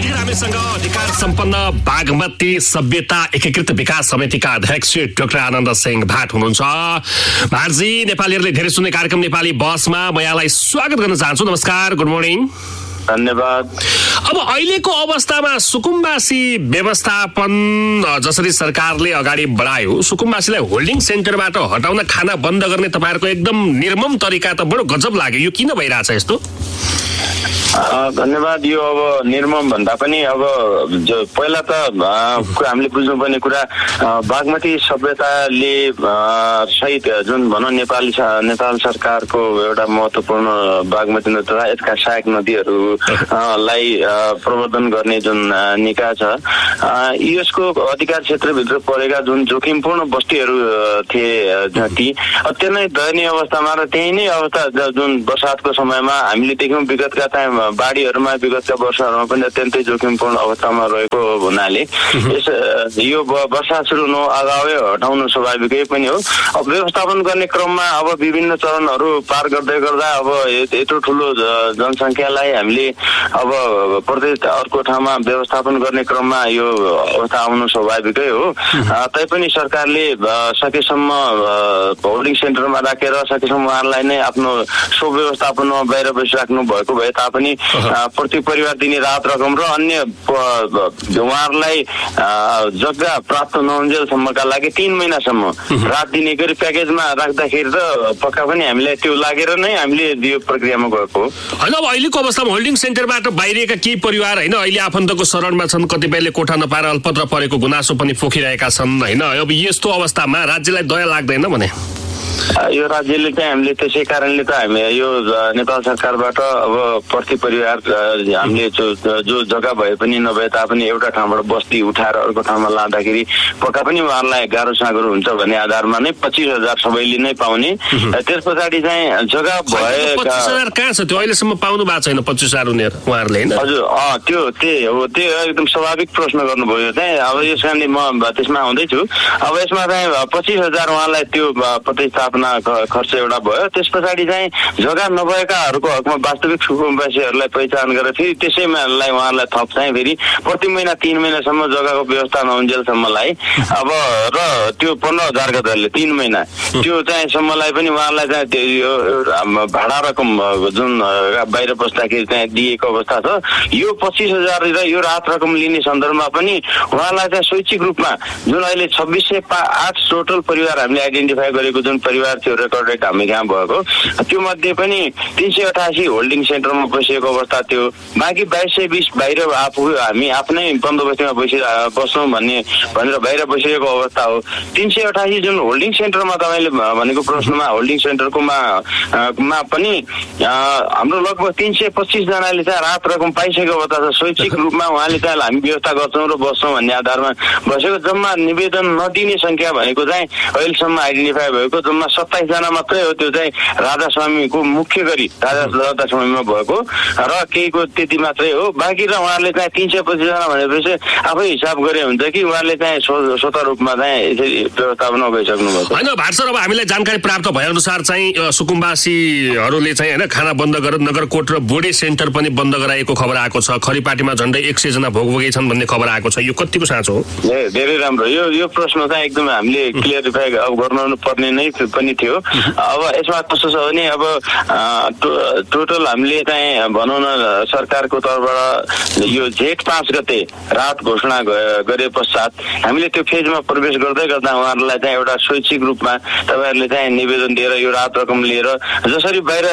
हामीसँग अधिकार सम्पन्न बागमती सभ्यता एकीकृत विकास समितिका अध्यक्ष डाक्टर आनन्द सिंह भाट हुनुहुन्छ। भाटजी, नेपालीहरूले धेरै सुन्ने कार्यक्रम नेपाली बसमा म यहाँलाई स्वागत गर्न चाहन्छु। नमस्कार, गुड मर्निङ। धन्यवाद। अब अहिलेको अवस्थामा सुकुम्बासी व्यवस्थापन जसरी सरकारले अगाडि बढायो, सुकुम्बासीलाई होल्डिङ सेन्टरबाट हटाउन, खाना बन्द गर्ने तपाईहरुको एकदम निर्मम तरिका त बडो गजब लाग्यो। यो किन भइरहेछ यस्तो? धन्यवाद। यो अब निर्मम भन्दा पनि अब जो पहिला त हामीले बुझ्नुपर्ने कुरा, बागमती सभ्यताले सहित जुन भनौँ नेपाल सरकारको एउटा महत्त्वपूर्ण बागमती नदी तथा यसका सहायक नदीहरूलाई प्रवर्धन गर्ने जुन निकाय छ, यसको अधिकार क्षेत्रभित्र परेका जुन जोखिमपूर्ण बस्तीहरू थिए ती अत्यन्तै दयनीय अवस्थामा र त्यही नै अवस्था जुन बर्सातको समयमा हामीले देख्यौँ। विगतका चाहिँ बाढीहरूमा, विगतका वर्षहरूमा पनि अत्यन्तै जोखिमपूर्ण अवस्थामा रहेको हुनाले यो वर्षा सुरु नहुनु अगावै हटाउनु स्वाभाविकै पनि हो। अब व्यवस्थापन गर्ने क्रममा अब विभिन्न चरणहरू पार गर्दै गर्दा अब यत्रो ठुलो जनसङ्ख्यालाई हामीले अब प्रत्येक अर्को ठाउँमा व्यवस्थापन गर्ने क्रममा यो अवस्था आउनु स्वाभाविकै हो। तैपनि सरकारले सकेसम्म होल्डिङ सेन्टरमा राखेर सकेसम्म उहाँहरूलाई नै आफ्नो स्वव्यवस्थापनमा बाहिर बसिराख्नु भएको भए तापनि प्रत्येक परिवार दिने राहत रकम र अन्य उहाँहरूलाई जग्गा प्राप्त नहुन्जेलसम्मका लागि 3 महिनासम्म राहत दिने गरी प्याकेजमा राख्दाखेरि त पक्का पनि हामीलाई त्यो लागेर नै हामीले यो प्रक्रियामा गएको हो। होइन, अब अहिलेको अवस्थामा होल्डिङ सेन्टरबाट बाहिरिएका केही परिवार होइन अहिले आफन्तको शरणमा छन्, कतिपयले कोठा नपाएर अल्पत्र परेको गुनासो पनि पोखिरहेका छन् होइन। अब यस्तो अवस्थामा राज्यलाई दया लाग्दैन भने? यो राज्यले चाहिँ हामीले त्यसै कारणले त हामी यो नेपाल सरकारबाट अब प्रति परिवार हामीले जो जग्गा भए पनि नभए तापनि एउटा ठाउँबाट बस्ती उठाएर अर्को ठाउँमा लाँदाखेरि पक्का पनि उहाँहरूलाई गाह्रो साँगरो हुन्छ भन्ने आधारमा नै 25,000 सबैले नै पाउने। त्यस पछाडि चाहिँ जग्गा भए 25,000 कहाँ छ? त्यो अहिलेसम्म पाउनु भएको छैन 25,000 उहाँहरूले होइन? हजुर, त्यही हो। त्यो एकदम स्वाभाविक प्रश्न गर्नुभयो चाहिँ। अब यस कारणले म त्यसमा आउँदैछु। अब यसमा चाहिँ 25,000 उहाँलाई त्यो प्रतिस्थापना खर्च एउटा भयो। त्यस पछाडि चाहिँ जग्गा नभएकाहरूको हकमा वास्तविक सुकुम्बासीहरूलाई पहिचान गरेर फेरि त्यसैमालाई उहाँहरूलाई थप चाहिँ फेरि प्रति महिना 3 महिनासम्म जग्गाको व्यवस्था नहुन्जेलसम्मलाई अब र त्यो 15,000 दरले 3 महिना त्यो चाहिँ सम्मलाई पनि उहाँलाई चाहिँ त्यो भाडा रकम जुन बाहिर बस्दाखेरि चाहिँ दिएको अवस्था छ। यो 25,000 र यो राहत रकम लिने सन्दर्भमा पनि उहाँलाई चाहिँ स्वैच्छिक रूपमा जुन अहिले 2608 टोटल परिवार हामीले आइडेन्टिफाई गरेको जुन परिवार थियो रेकर्डेड हामी कहाँ भएको, त्यो मध्ये पनि 388 होल्डिङ सेन्टरमा बसिएको अवस्था थियो। बाँकी 2220 बाहिर हामी आफ्नै बन्दोबस्तीमा बस्छौँ भनेर बाहिर बसिरहेको अवस्था हो। 388 जुन होल्डिङ सेन्टरमा तपाईँले भनेको प्रश्नमा होल्डिङ सेन्टरकोमा पनि हाम्रो लगभग 325 जनाले चाहिँ राहत रकम पाइसकेको अवस्था छ। स्वैच्छिक रूपमा उहाँले चाहिँ हामी व्यवस्था गर्छौँ र बस्छौँ भन्ने आधारमा बसेको। जम्मा निवेदन नदिने सङ्ख्या भनेको चाहिँ अहिलेसम्म आइडेन्टिफाई भएको जम्मा 27 जना मात्रै हो। त्यो चाहिँ राधास्वामीको मुख्य गरी राधास्वामीमा भएको र केहीको त्यति मात्रै हो। बाँकी र उहाँहरूले चाहिँ 325 जना भनेपछि आफै हिसाब गरे हुन्छ कि उहाँले चाहिँ स्वत रूपमा चाहिँ यसरी व्यवस्थापन गइसक्नु भएको होइन। भाट सर, अब हामीलाई जानकारी प्राप्त भए अनुसार चाहिँ सुकुम्बासीहरूले चाहिँ होइन खाना बन्द गरेर नगरकोट र बोडी सेन्टर पनि बन्द गराएको खबर आएको छ। खरिपाटीमा झन्डै 100 जना भोगभोगी छन् भन्ने खबर आएको छ। यो कतिको साँचो हो? धेरै राम्रो। यो प्रश्न चाहिँ एकदम हामीले क्लियरिफाई गर्नु पर्ने नै पनि थियो। अब यसमा कस्तो छ भने अब टोटल हामीले चाहिँ भनौँ न सरकारको तर्फबाट यो जेठ 5 गते राहत घोषणा गरे पश्चात हामीले त्यो फेजमा प्रवेश गर्दै गर्दा उहाँहरूलाई चाहिँ एउटा स्वैच्छिक रूपमा तपाईँहरूले चाहिँ निवेदन दिएर यो राहत रकम लिएर जसरी बाहिर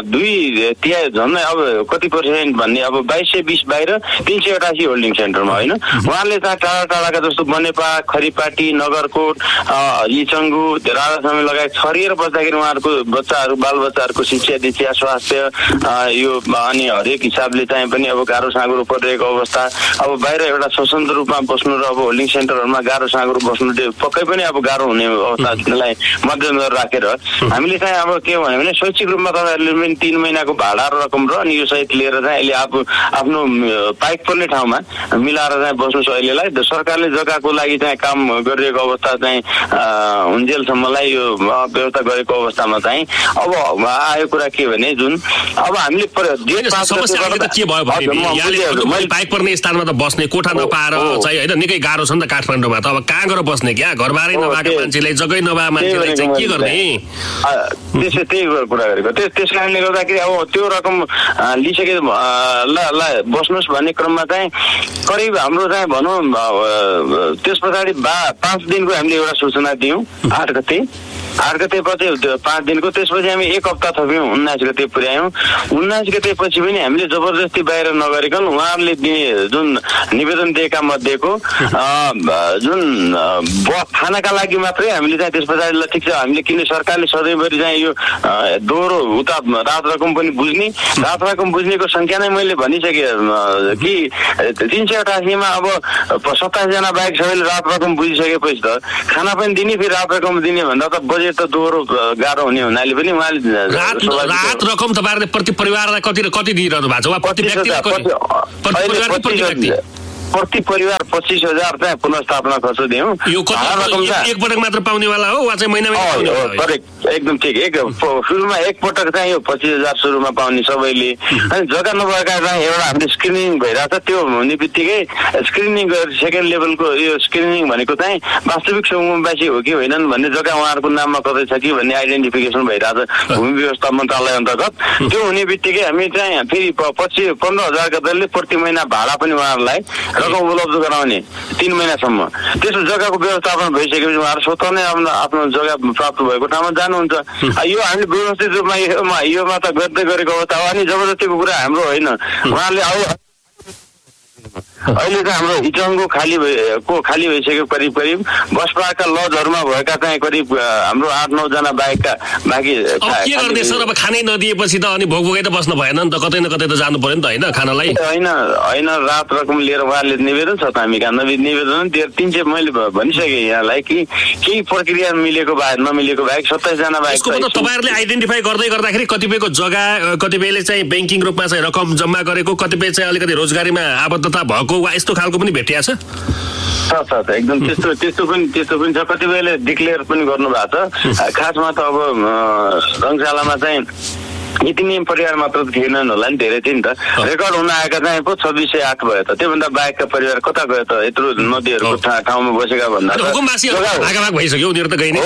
2/3 झन्डै अब कति % भन्ने अब 2220 बाहिर 388 होल्डिङ सेन्टरमा होइन। उहाँहरूले चाहिँ टाढा टाढाका जस्तो बनेपा, खरिपाटी, नगरकोट, इचङ्गु, राधास्वामी लगायत छरिएर बस्दाखेरि उहाँहरूको बालबच्चाहरूको शिक्षा दीक्षा स्वास्थ्य यो अनि हरेक हिसाबले चाहिँ पनि अब गाह्रो साँगुरो परिरहेको अवस्था। अब बाहिर एउटा स्वतन्त्र रूपमा बस्नु र अब होल्डिङ सेन्टरहरूमा गाह्रो साँगुरो बस्नु पक्कै पनि अब गाह्रो हुने अवस्थालाई मध्यनजर राखेर हामीले चाहिँ अब के भन्यो भने स्वैच्छिक रूपमा तपाईँहरूले पनि 3 महिनाको भाडा रकम र अनि यो सहित लिएर चाहिँ अहिले आफ्नो पाइक पर्ने ठाउँमा मिलाएर चाहिँ बस्नुहोस्। अहिलेलाई सरकारले जग्गाको लागि चाहिँ काम गरिरहेको अवस्था चाहिँ हुन्जेलसम्मलाई यो व्यवस्था गरेको अवस्थामा चाहिँ अब आयो कुरा के भने जुन अब हामीले बाइक पर्ने स्थानमा त बस्ने कोठा नपाएर चाहिँ होइन निकै गाह्रो छ नि त काठमाडौँमा त अब कहाँ गएर बस्ने क्या घरबारै नभएको मान्छेले जग्गै नभएको मान्छेले चाहिँ के गर्ने त्यसै त्यही कुरा गरेको त्यस कारणले गर्दाखेरि अब त्यो रकम लिइसके ल बस्नुहोस् भन्ने क्रममा चाहिँ करिब हाम्रो चाहिँ भनौँ त्यस पछाडि 5 दिनको हामीले एउटा सूचना दियौँ 8 गते पछि 5 दिनको त्यसपछि हामी 1 हप्ता थप्यौँ 19 गते पुर्यायौँ 19 गते पछि पनि हामीले जबरजस्ती बाहिर नगरिकन उहाँहरूले दिने जुन निवेदन दिएका मध्येको जुन खानाका लागि मात्रै हामीले चाहिँ त्यस पछाडि ल ठिक छ हामीले किन सरकारले सधैँभरि चाहिँ यो दोहोरो उता रात रकम पनि बुझ्ने रात रकम बुझ्नेको सङ्ख्या नै मैले भनिसकेँ कि 388मा अब 27 जना बाहेक सबैले रात रकम बुझिसकेपछि त खाना पनि दिने फेरि रात रकम दिने भन्दा त बजेट त दोहोरो गाह्रो हुने हुनाले पनि उहाँले रात रकम तपाईँहरूले प्रति परिवारलाई कति दिइरहनु भएको छ वा प्रति व्यक्ति प्रति परिवार 25,000 चाहिँ पुनर्स्थापना खर्च दियौँ एकपटक मात्र पाउनेवाला हो वा चाहिँ महिनामा करेक्ट एकदम ठिक सुरुमा एकपटक चाहिँ यो 25,000 सुरुमा पाउने सबैले अनि जग्गा नभएका चाहिँ एउटा हामीले स्क्रिनिङ भइरहेको छ त्यो हुने बित्तिकै स्क्रिनिङ सेकेन्ड लेभलको यो स्क्रिनिङ भनेको चाहिँ वास्तविक समुदायवासी हो कि होइनन् भन्ने जग्गा उहाँहरूको नाममा कतै छ कि भन्ने आइडेन्टिफिकेसन भइरहेको छ भूमि व्यवस्था मन्त्रालय अन्तर्गत त्यो हुने बित्तिकै हामी चाहिँ फेरि 15,000 का दरले प्रति महिना भाडा पनि उहाँहरूलाई रकम उपलब्ध गराउने 3 महिनासम्म त्यसो जग्गाको व्यवस्थापन भइसकेपछि उहाँहरू स्वतः नै आफ्नो जग्गा प्राप्त भएको ठाउँमा जानुहुन्छ यो हामीले व्यवस्थित रूपमा योमा त गर्दै गरेको अवस्था हो अनि जबरजस्तीको कुरा हाम्रो होइन उहाँहरूले अहिले चाहिँ हाम्रो इटनको खाली भइसक्यो करिब बसपाका लजहरूमा भएका चाहिँ करिब हाम्रो 8-9 जना बाहेकका बाँकी के गर्ने सर अब खानै नदिएपछि त अनि भोकभोकै त बस्न भएन नि त कतै न कतै त जानु पर्यो नि त होइन खानालाई होइन रात रकम लिएर उहाँले निवेदन छ त हामी कहाँ निवेदन 3 मैले भनिसकेँ यहाँलाई कि केही प्रक्रिया मिलेको बाहेक नमिलेको बाहेक 27 जना बाहेक तपाईँहरूले आइडेन्टिफाई गर्दै गर्दाखेरि कतिपयको जग्गा कतिपयले चाहिँ ब्याङ्किङ रूपमा चाहिँ रकम जम्मा गरेको कतिपय चाहिँ अलिकति रोजगारीमा आबद्धता भएको वा यस्तो खालको पनि भेटिया छ एकदम त्यस्तो पनि छ कतिपयले डिक्लेयर पनि गर्नु भएको छ खासमा त अब रङशालामा चाहिँ यति नै परिवार मात्र थिएनन् होला नि धेरै थिए नि त रेकर्ड हुन आएका चाहिँ 2608 भयो त त्योभन्दा बाहेकका परिवार कता गयो त यत्रो नदीहरूको ठाउँमा बसेका भन्दा भइसक्यो उनीहरू त गइ नै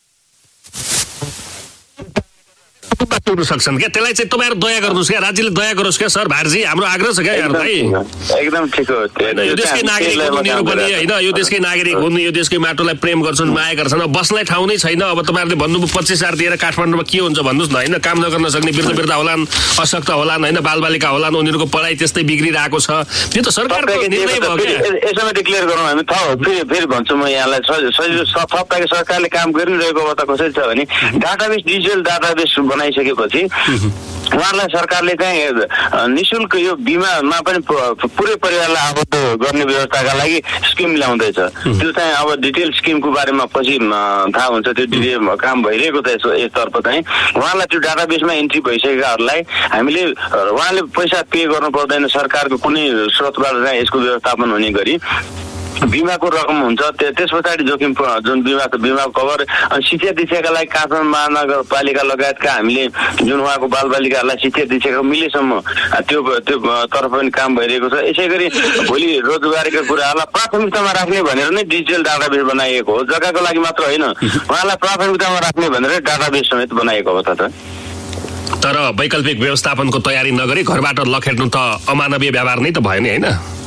सक्छन् क्या त्यसलाई चाहिँ तपाईँहरू दया गर्नुहोस् क्या राज्यले दया गरोस् क्या सर भारजी हाम्रो आग्रह छ क्या यार भाइ एकदम ठिक हो यो देशकै नागरिक उनीहरू पनि होइन यो देशकै नागरिक हुन् यो देशकै माटोलाई प्रेम गर्छन् माया गर्छन् अब बस्नलाई ठाउँ नै छैन अब तपाईँहरूले भन्नुभयो 25,000 दिएर काठमाडौँमा के हुन्छ भन्नुहोस् न होइन काम नगर्न सक्ने वृद्ध होलान् अशक्त होलान् होइन बालबालिका होलान् उनीहरूको पढाइ त्यस्तै बिग्रिरहेको छ त्यो त सरकारको निर्णय भयो क्या यसमा डिक्लेयर गरौँ हामी फेरि भन्छु म यहाँलाई सप्ताहको सरकारले काम गरिरहेको अवस्था कसरी छ भने डाटाबेस डिजिटल डाटाबेस बनाइसकेपछि उहाँहरूलाई सरकारले चाहिँ निःशुल्क यो बिमामा पनि पुरै परिवारलाई आबद्ध गर्ने व्यवस्थाका लागि स्किम ल्याउँदैछ त्यो चाहिँ अब डिटेल स्किमको बारेमा पछि थाहा हुन्छ त्यो डिटेल काम भइरहेको छ यसतर्फ चाहिँ उहाँलाई त्यो डाटाबेसमा एन्ट्री भइसकेकाहरूलाई हामीले उहाँले पैसा पे गर्नु पर्दैन सरकारको कुनै स्रोतबाट चाहिँ यसको व्यवस्थापन हुने गरी बिमाको रकम हुन्छ त्यस पछाडि जोखिम जुन बिमा कभर अनि शिक्षा दीक्षाका लागि काठमाडौँ महानगरपालिका लगायतका हामीले जुन उहाँको बालबालिकाहरूलाई शिक्षा दीक्षाको मिलेसम्म त्यो तर्फ पनि काम भइरहेको छ यसै गरी भोलि रोजगारीका कुराहरूलाई प्राथमिकतामा राख्ने भनेर नै डिजिटल डाटाबेस बनाइएको हो जग्गाको लागि मात्र होइन उहाँलाई प्राथमिकतामा राख्ने भनेर डाटाबेस समेत बनाइएको अवस्था छ तर वैकल्पिक व्यवस्थापनको तयारी नगरी घरबाट लखेट्नु त अमानवीय व्यवहार नै त भयो नि होइन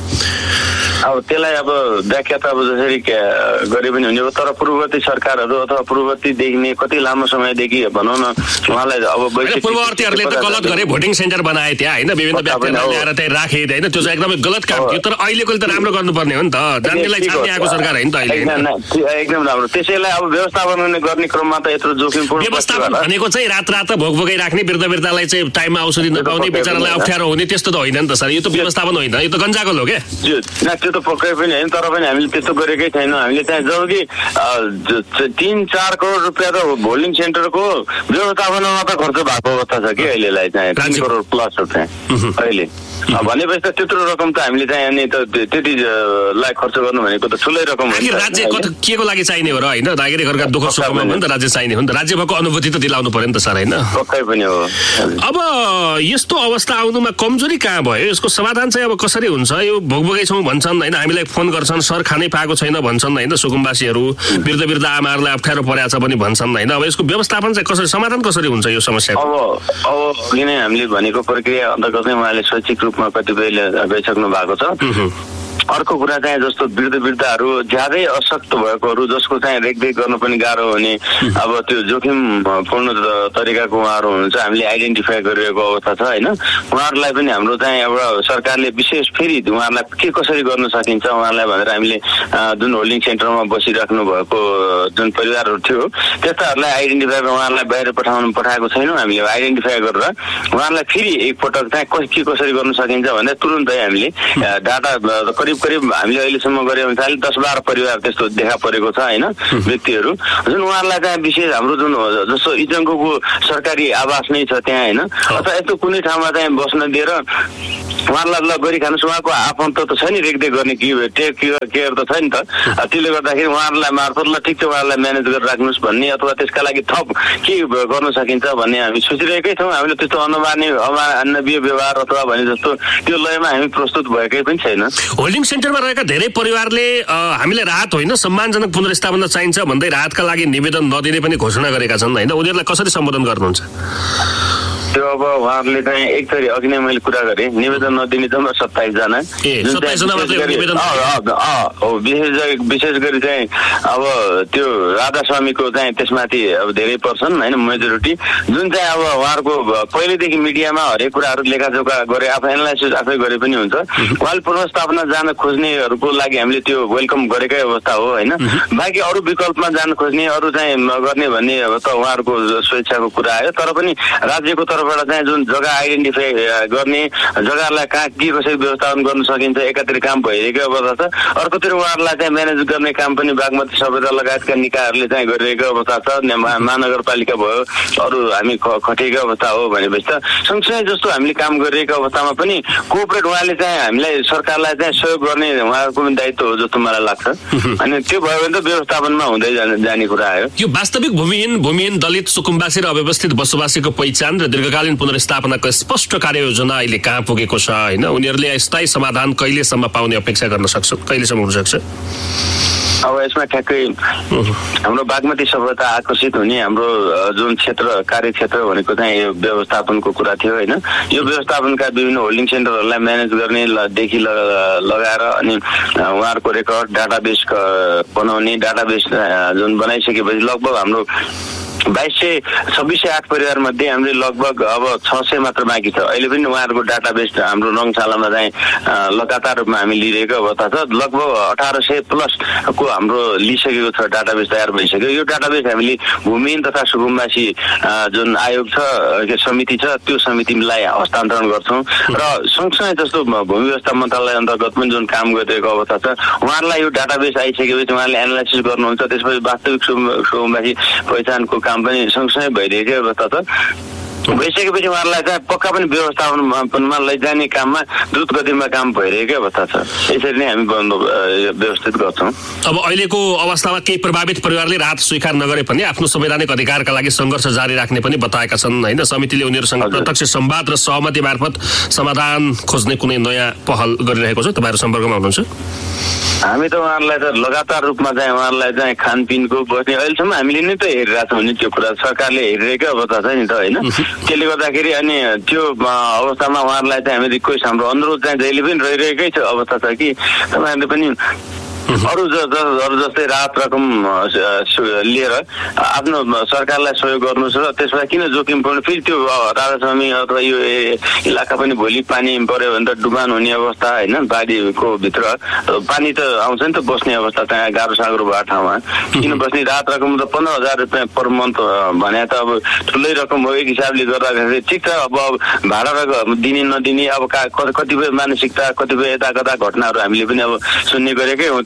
अब त्यसलाई अब व्याख्या त अब जसरी गरे पनि हुने हो तर पूर्ववर्ती सरकारहरू अथवा पूर्ववर्तीदेखि नै कति लामो समयदेखि भनौँ न उहाँलाई अब पूर्ववर्तीहरूले त गलत गरे भोटिङ सेन्टर बनाए त्यहाँ होइन विभिन्न व्यक्तिहरूलाई ल्याएर त्यहाँ राखे होइन त्यो चाहिँ एकदमै गलत काम थियो तर अहिलेको त राम्रो गर्नुपर्ने हो नि त जान्नेलाई छान्ने आएको सरकार होइन त अहिले एकदम राम्रो त्यसैलाई अब व्यवस्थापन गर्ने क्रममा त यत्रो जोखिमपूर्ण व्यवस्थापन भनेको चाहिँ रात भोकभोकै राख्ने वृद्धलाई चाहिँ टाइममा औषधि नपाउने बेचारालाई अप्ठ्यारो हुने त्यस्तो त होइन नि त सर यो त व्यवस्थापन होइन यो त गन्जागल हो क्या त्यो त पक्कै पनि होइन तर पनि हामीले त्यस्तो गरेकै छैनौँ हामीले चाहिँ जब कि 3-4 करोड रुपियाँ त होल्डिङ सेन्टरको व्यवस्थापनमा त खर्च भएको अवस्था छ कि अहिलेलाई चाहिँ 3 करोड प्लस रुपियाँ अहिले भनेपछि त त्यत्रो रकम त हामीले चाहिँ अनि त त्यतिलाई खर्च गर्नु भनेको त ठुलै रकम हो। राज्य के को लागि चाहिने हो र होइन? नागरिकहरूका दुःख सुखमा पनि त राज्य चाहिने हो नि त, राज्य भएको अनुभूति त दिलाउनु पर्यो नि त सर, होइन? पक्कै पनि हो। अब यस्तो अवस्था आउनुमा कमजोरी कहाँ भयो? यसको समाधान चाहिँ अब कसरी हुन्छ? यो भोगभोगै छौँ भन्छन् होइन, हामीलाई फोन गर्छन्, सर खानै पाएको छैन भन्छन् होइन, सुकुम्बासीहरू वृद्ध आमाहरूलाई अप्ठ्यारो परेको छ पनि भन्छन् होइन। अब यसको व्यवस्थापन चाहिँ कसरी, समाधान कसरी हुन्छ यो समस्या? अब अघि नै हामीले भनेको प्रक्रिया अन्तर्गत नै उहाँले शैक्षिक रूपमा कतिपयले गइसक्नु भएको छ। अर्को कुरा चाहिँ जस्तो वृद्धहरू ज्यादै अशक्त भएकोहरू जसको चाहिँ रेखदेख गर्न पनि गाह्रो हुने, अब त्यो जोखिमपूर्ण तरिकाको उहाँहरू हुनुहुन्छ, हामीले आइडेन्टिफाई गरिरहेको अवस्था छ होइन। उहाँहरूलाई पनि हाम्रो चाहिँ एउटा सरकारले विशेष फेरि उहाँहरूलाई के कसरी गर्न सकिन्छ उहाँहरूलाई भनेर हामीले जुन होल्डिङ सेन्टरमा बसिराख्नु भएको जुन परिवारहरू थियो त्यस्ताहरूलाई आइडेन्टिफाई उहाँहरूलाई बाहिर पठाएको छैनौँ। हामीले आइडेन्टिफाई गरेर उहाँहरूलाई फेरि एकपटक चाहिँ के कसरी गर्न सकिन्छ भनेर तुरुन्तै हामीले डाटा करिब हामीले अहिलेसम्म गरे अनुसार 10-12 परिवार त्यस्तो देखा परेको छ होइन, व्यक्तिहरू जुन उहाँहरूलाई चाहिँ विशेष हाम्रो जुन जस्तो इजङ्गोको सरकारी आवास नै छ त्यहाँ होइन, अथवा यस्तो कुनै ठाउँमा चाहिँ बस्न दिएर उहाँहरूलाई ल गरी खानुहोस्, उहाँको आफन्त त छ नि रेखदेख गर्ने केयर त छ नि त, त्यसले गर्दाखेरि उहाँहरूलाई मार्फत ल ठिक छ उहाँहरूलाई म्यानेज गरेर राख्नुहोस् भन्ने अथवा त्यसका लागि थप के गर्न सकिन्छ भन्ने हामी सोचिरहेकै छौँ। हामीले त्यस्तो अमानवीय व्यवहार अथवा भने जस्तो त्यो लयमा हामी प्रस्तुत भएकै पनि छैन। होल्डिङ सेन्टरमा रहेका धेरै परिवारले हामीलाई राहत होइन सम्मानजनक पुनर्स्थापना चाहिन्छ भन्दै राहतका लागि निवेदन नदिने पनि घोषणा गरेका छन् होइन, उनीहरूलाई कसरी सम्बोधन गर्नुहुन्छ? त्यो अब उहाँहरूले चाहिँ एक थरी अघि नै मैले कुरा गरेँ, निवेदन नदिने जम्मा 27 जना, विशेष गरी चाहिँ अब त्यो राधा स्वामीको चाहिँ त्यसमाथि अब धेरै पर्छन् होइन, मेजोरिटी जुन चाहिँ अब उहाँहरूको पहिलेदेखि मिडियामा हरेक कुराहरू लेखाजोखा गरे, आफू एनालाइसिस आफै गरे पनि हुन्छ। उहाँले पुनर्स्थापना जान खोज्नेहरूको लागि हामीले त्यो वेलकम गरेकै अवस्था हो होइन। बाँकी अरू विकल्पमा जान खोज्ने अरू चाहिँ गर्ने भन्ने अब त उहाँहरूको स्वेच्छाको कुरा आयो। तर पनि राज्यको तर्फबाट चाहिँ जुन जग्गा आइडेन्टिफाई गर्ने, जग्गालाई कहाँ के कसरी व्यवस्थापन गर्न सकिन्छ एकातिर काम भइरहेको अवस्था छ, अर्कोतिर उहाँहरूलाई चाहिँ म्यानेज गर्ने काम पनि बागमती सभ्यता लगायतका निकायहरूले चाहिँ गरिरहेको अवस्था छ। महानगरपालिका भयो, अरू हामी खटेको अवस्था हो भनेपछि त सँगसँगै जस्तो हामीले काम गरिरहेको अवस्थामा पनि कोअपरेट उहाँले चाहिँ हामीलाई सरकारलाई चाहिँ सहयोग गर्ने उहाँहरूको पनि दायित्व हो जस्तो मलाई लाग्छ। अनि त्यो भयो भने त व्यवस्थापनमा हुँदै जाने कुरा आयो। यो वास्तविक भूमिहीन दलित सुकुम्बासी र अव्यवस्थित बसोबासीको पहिचान र दीर्घकालीन पुनर्स्थापनाको स्पष्ट कार्ययोजना अहिले कहाँ पुगेको छ होइन, उनीहरूले स्थायी समाधान कहिलेसम्म पाउने अपेक्षा गर्न सक्छ, कहिलेसम्म हुन सक्छ? अब यसमा ठ्याक्कै हाम्रो बागमती सभ्यता आकर्षित हुने हाम्रो जुन कार्यक्षेत्र भनेको चाहिँ यो व्यवस्थापनको कुरा थियो होइन। यो व्यवस्थापनका विभिन्न होल्डिङ सेन्टरहरूलाई म्यानेज गर्नेदेखि लगाएर अनि उहाँहरूको रेकर्ड डाटाबेस बनाउने, डाटाबेस जुन बनाइसकेपछि लगभग हाम्रो 2208 परिवार मध्ये हामीले लगभग अब 600 मात्र बाँकी छ। अहिले पनि उहाँहरूको डाटाबेस हाम्रो रङशालामा चाहिँ लगातार रूपमा हामी लिइरहेको अवस्था छ। लगभग 1800 प्लस को हाम्रो लिइसकेको छ, डाटाबेस तयार भइसक्यो। यो डाटाबेस हामीले भूमिहीन तथा सुकुम्बासी जुन आयोग छ, समिति छ, त्यो समितिलाई हस्तान्तरण गर्छौँ र सँगसँगै जस्तो भूमि व्यवस्था मन्त्रालय अन्तर्गत पनि जुन काम गरिरहेको अवस्था छ उहाँहरूलाई यो डाटाबेस आइसकेपछि उहाँले एनालाइसिस गर्नुहुन्छ, त्यसपछि वास्तविक सुकुम्बासी पहिचानको काम पनि सँगसँगै भइरहेको अवस्था छ। भइसकेपछि उहाँहरूलाई चाहिँ पक्का पनि व्यवस्थापनमा लैजाने काममा द्रुत गतिमा काम भइरहेकै अवस्था छ। यसरी नै हामी व्यवस्थित गर्छौँ। अब अहिलेको अवस्थामा केही प्रभावित परिवारले राहत स्वीकार नगरे पनि आफ्नो संवैधानिक अधिकारका लागि सङ्घर्ष जारी राख्ने पनि बताएका छन् होइन। समितिले उनीहरूसँग प्रत्यक्ष संवाद र सहमति मार्फत समाधान खोज्ने कुनै नयाँ पहल गरिरहेको छ? तपाईँहरू सम्पर्कमा हुनुहुन्छ? हामी त उहाँहरूलाई त लगातार रूपमा चाहिँ उहाँहरूलाई चाहिँ खानपिनको बस्ने अहिलेसम्म हामीले नै त हेरिरहेको छौँ नि, त्यो कुरा सरकारले हेरिरहेकै अवस्था छ नि त होइन। त्यसले गर्दाखेरि अनि त्यो अवस्थामा उहाँहरूलाई चाहिँ हामी रिक्वेस्ट, हाम्रो अनुरोध चाहिँ जहिले पनि रहिरहेकै छ अवस्था छ कि तपाईँहरूले पनि अरू जस्तै राहत रकम लिएर आफ्नो सरकारलाई सहयोग गर्नुहोस् र त्यसमा किन जोखिमपूर्ण फेरि त्यो राधास्वामी अथवा यो इलाका पनि भोलि पानी पर्यो भने त डुबान हुने अवस्था होइन, बाढीको भित्र पानी त आउँछ नि त, बस्ने अवस्था त्यहाँ गाह्रो साह्रो भएको ठाउँमा किन बस्ने। राहत रकम त 15,000 रुपियाँ पर मन्थ भने त अब ठुलै रकम हो एक हिसाबले गर्दाखेरि ठिक छ। अब भाडा दिने नदिने अब कतिपय मानसिकता कतिपय यता कता घटनाहरू हामीले पनि अब सुन्ने गरेकै हो,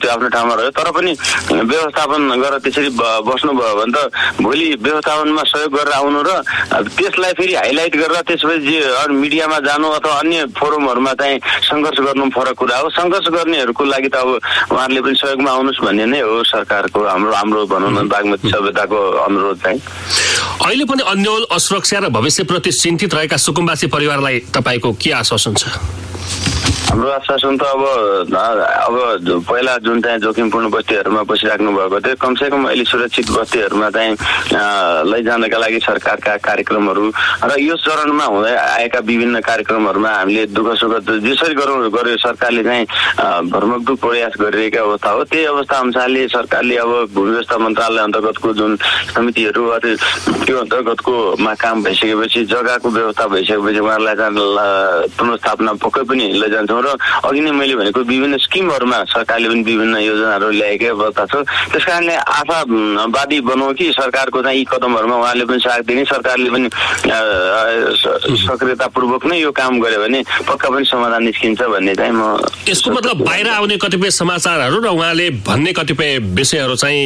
त्यो आफ्नो ठाउँमा रह्यो, तर पनि व्यवस्थापन गरेर त्यसरी बस्नुभयो भने त भोलि व्यवस्थापनमा सहयोग गरेर आउनु र त्यसलाई फेरि हाइलाइट गरेर त्यसपछि मिडियामा जानु अथवा अन्य फोरमहरूमा चाहिँ सङ्घर्ष गर्नु फरक कुरा हो। सङ्घर्ष गर्नेहरूको लागि त अब उहाँहरूले पनि सहयोगमा आउनुहोस् भन्ने नै हो सरकारको हाम्रो भनौँ न बागमती सभ्यताको अनुरोध चाहिँ। अहिले पनि अन्यल असुरक्षा र भविष्यप्रति चिन्तित रहेका सुकुम्बासी परिवारलाई तपाईँको के आश्वासन छ? हाम्रो आश्वासन त अब पहिला जुन चाहिँ जोखिमपूर्ण बस्तीहरूमा बसिराख्नु भएको थियो, कमसेकम अहिले सुरक्षित बस्तीहरूमा चाहिँ लैजानका लागि सरकारका कार्यक्रमहरू र यो चरणमा हुँदै आएका विभिन्न कार्यक्रमहरूमा हामीले दुःख सुख जसरी गर्यो सरकारले चाहिँ भरमग्दो प्रयास गरिरहेका अवस्था हो। त्यही अवस्था अनुसारले सरकारले अब भूमि व्यवस्था मन्त्रालय अन्तर्गतको जुन समितिहरू त्यो अन्तर्गतकोमा काम भइसकेपछि जग्गाको व्यवस्था भइसकेपछि उहाँहरूलाई पुनर्स्थापना पक्कै पनि लैजान्छौँ र अघि नै मैले भनेको विभिन्न स्किमहरूमा सरकारले पनि विभिन्न योजनाहरू ल्याएकै अवस्था छ। त्यस कारणले आशावादी बनाऊ कि सरकारको चाहिँ यी कदमहरूमा उहाँले पनि साथ दिने, सरकारले पनि सक्रियतापूर्वक नै यो काम गर्यो भने पक्का पनि समाधान निस्किन्छ भन्ने चाहिँ म। यसको मतलब बाहिर आउने कतिपय समाचारहरू र उहाँले भन्ने कतिपय विषयहरू चाहिँ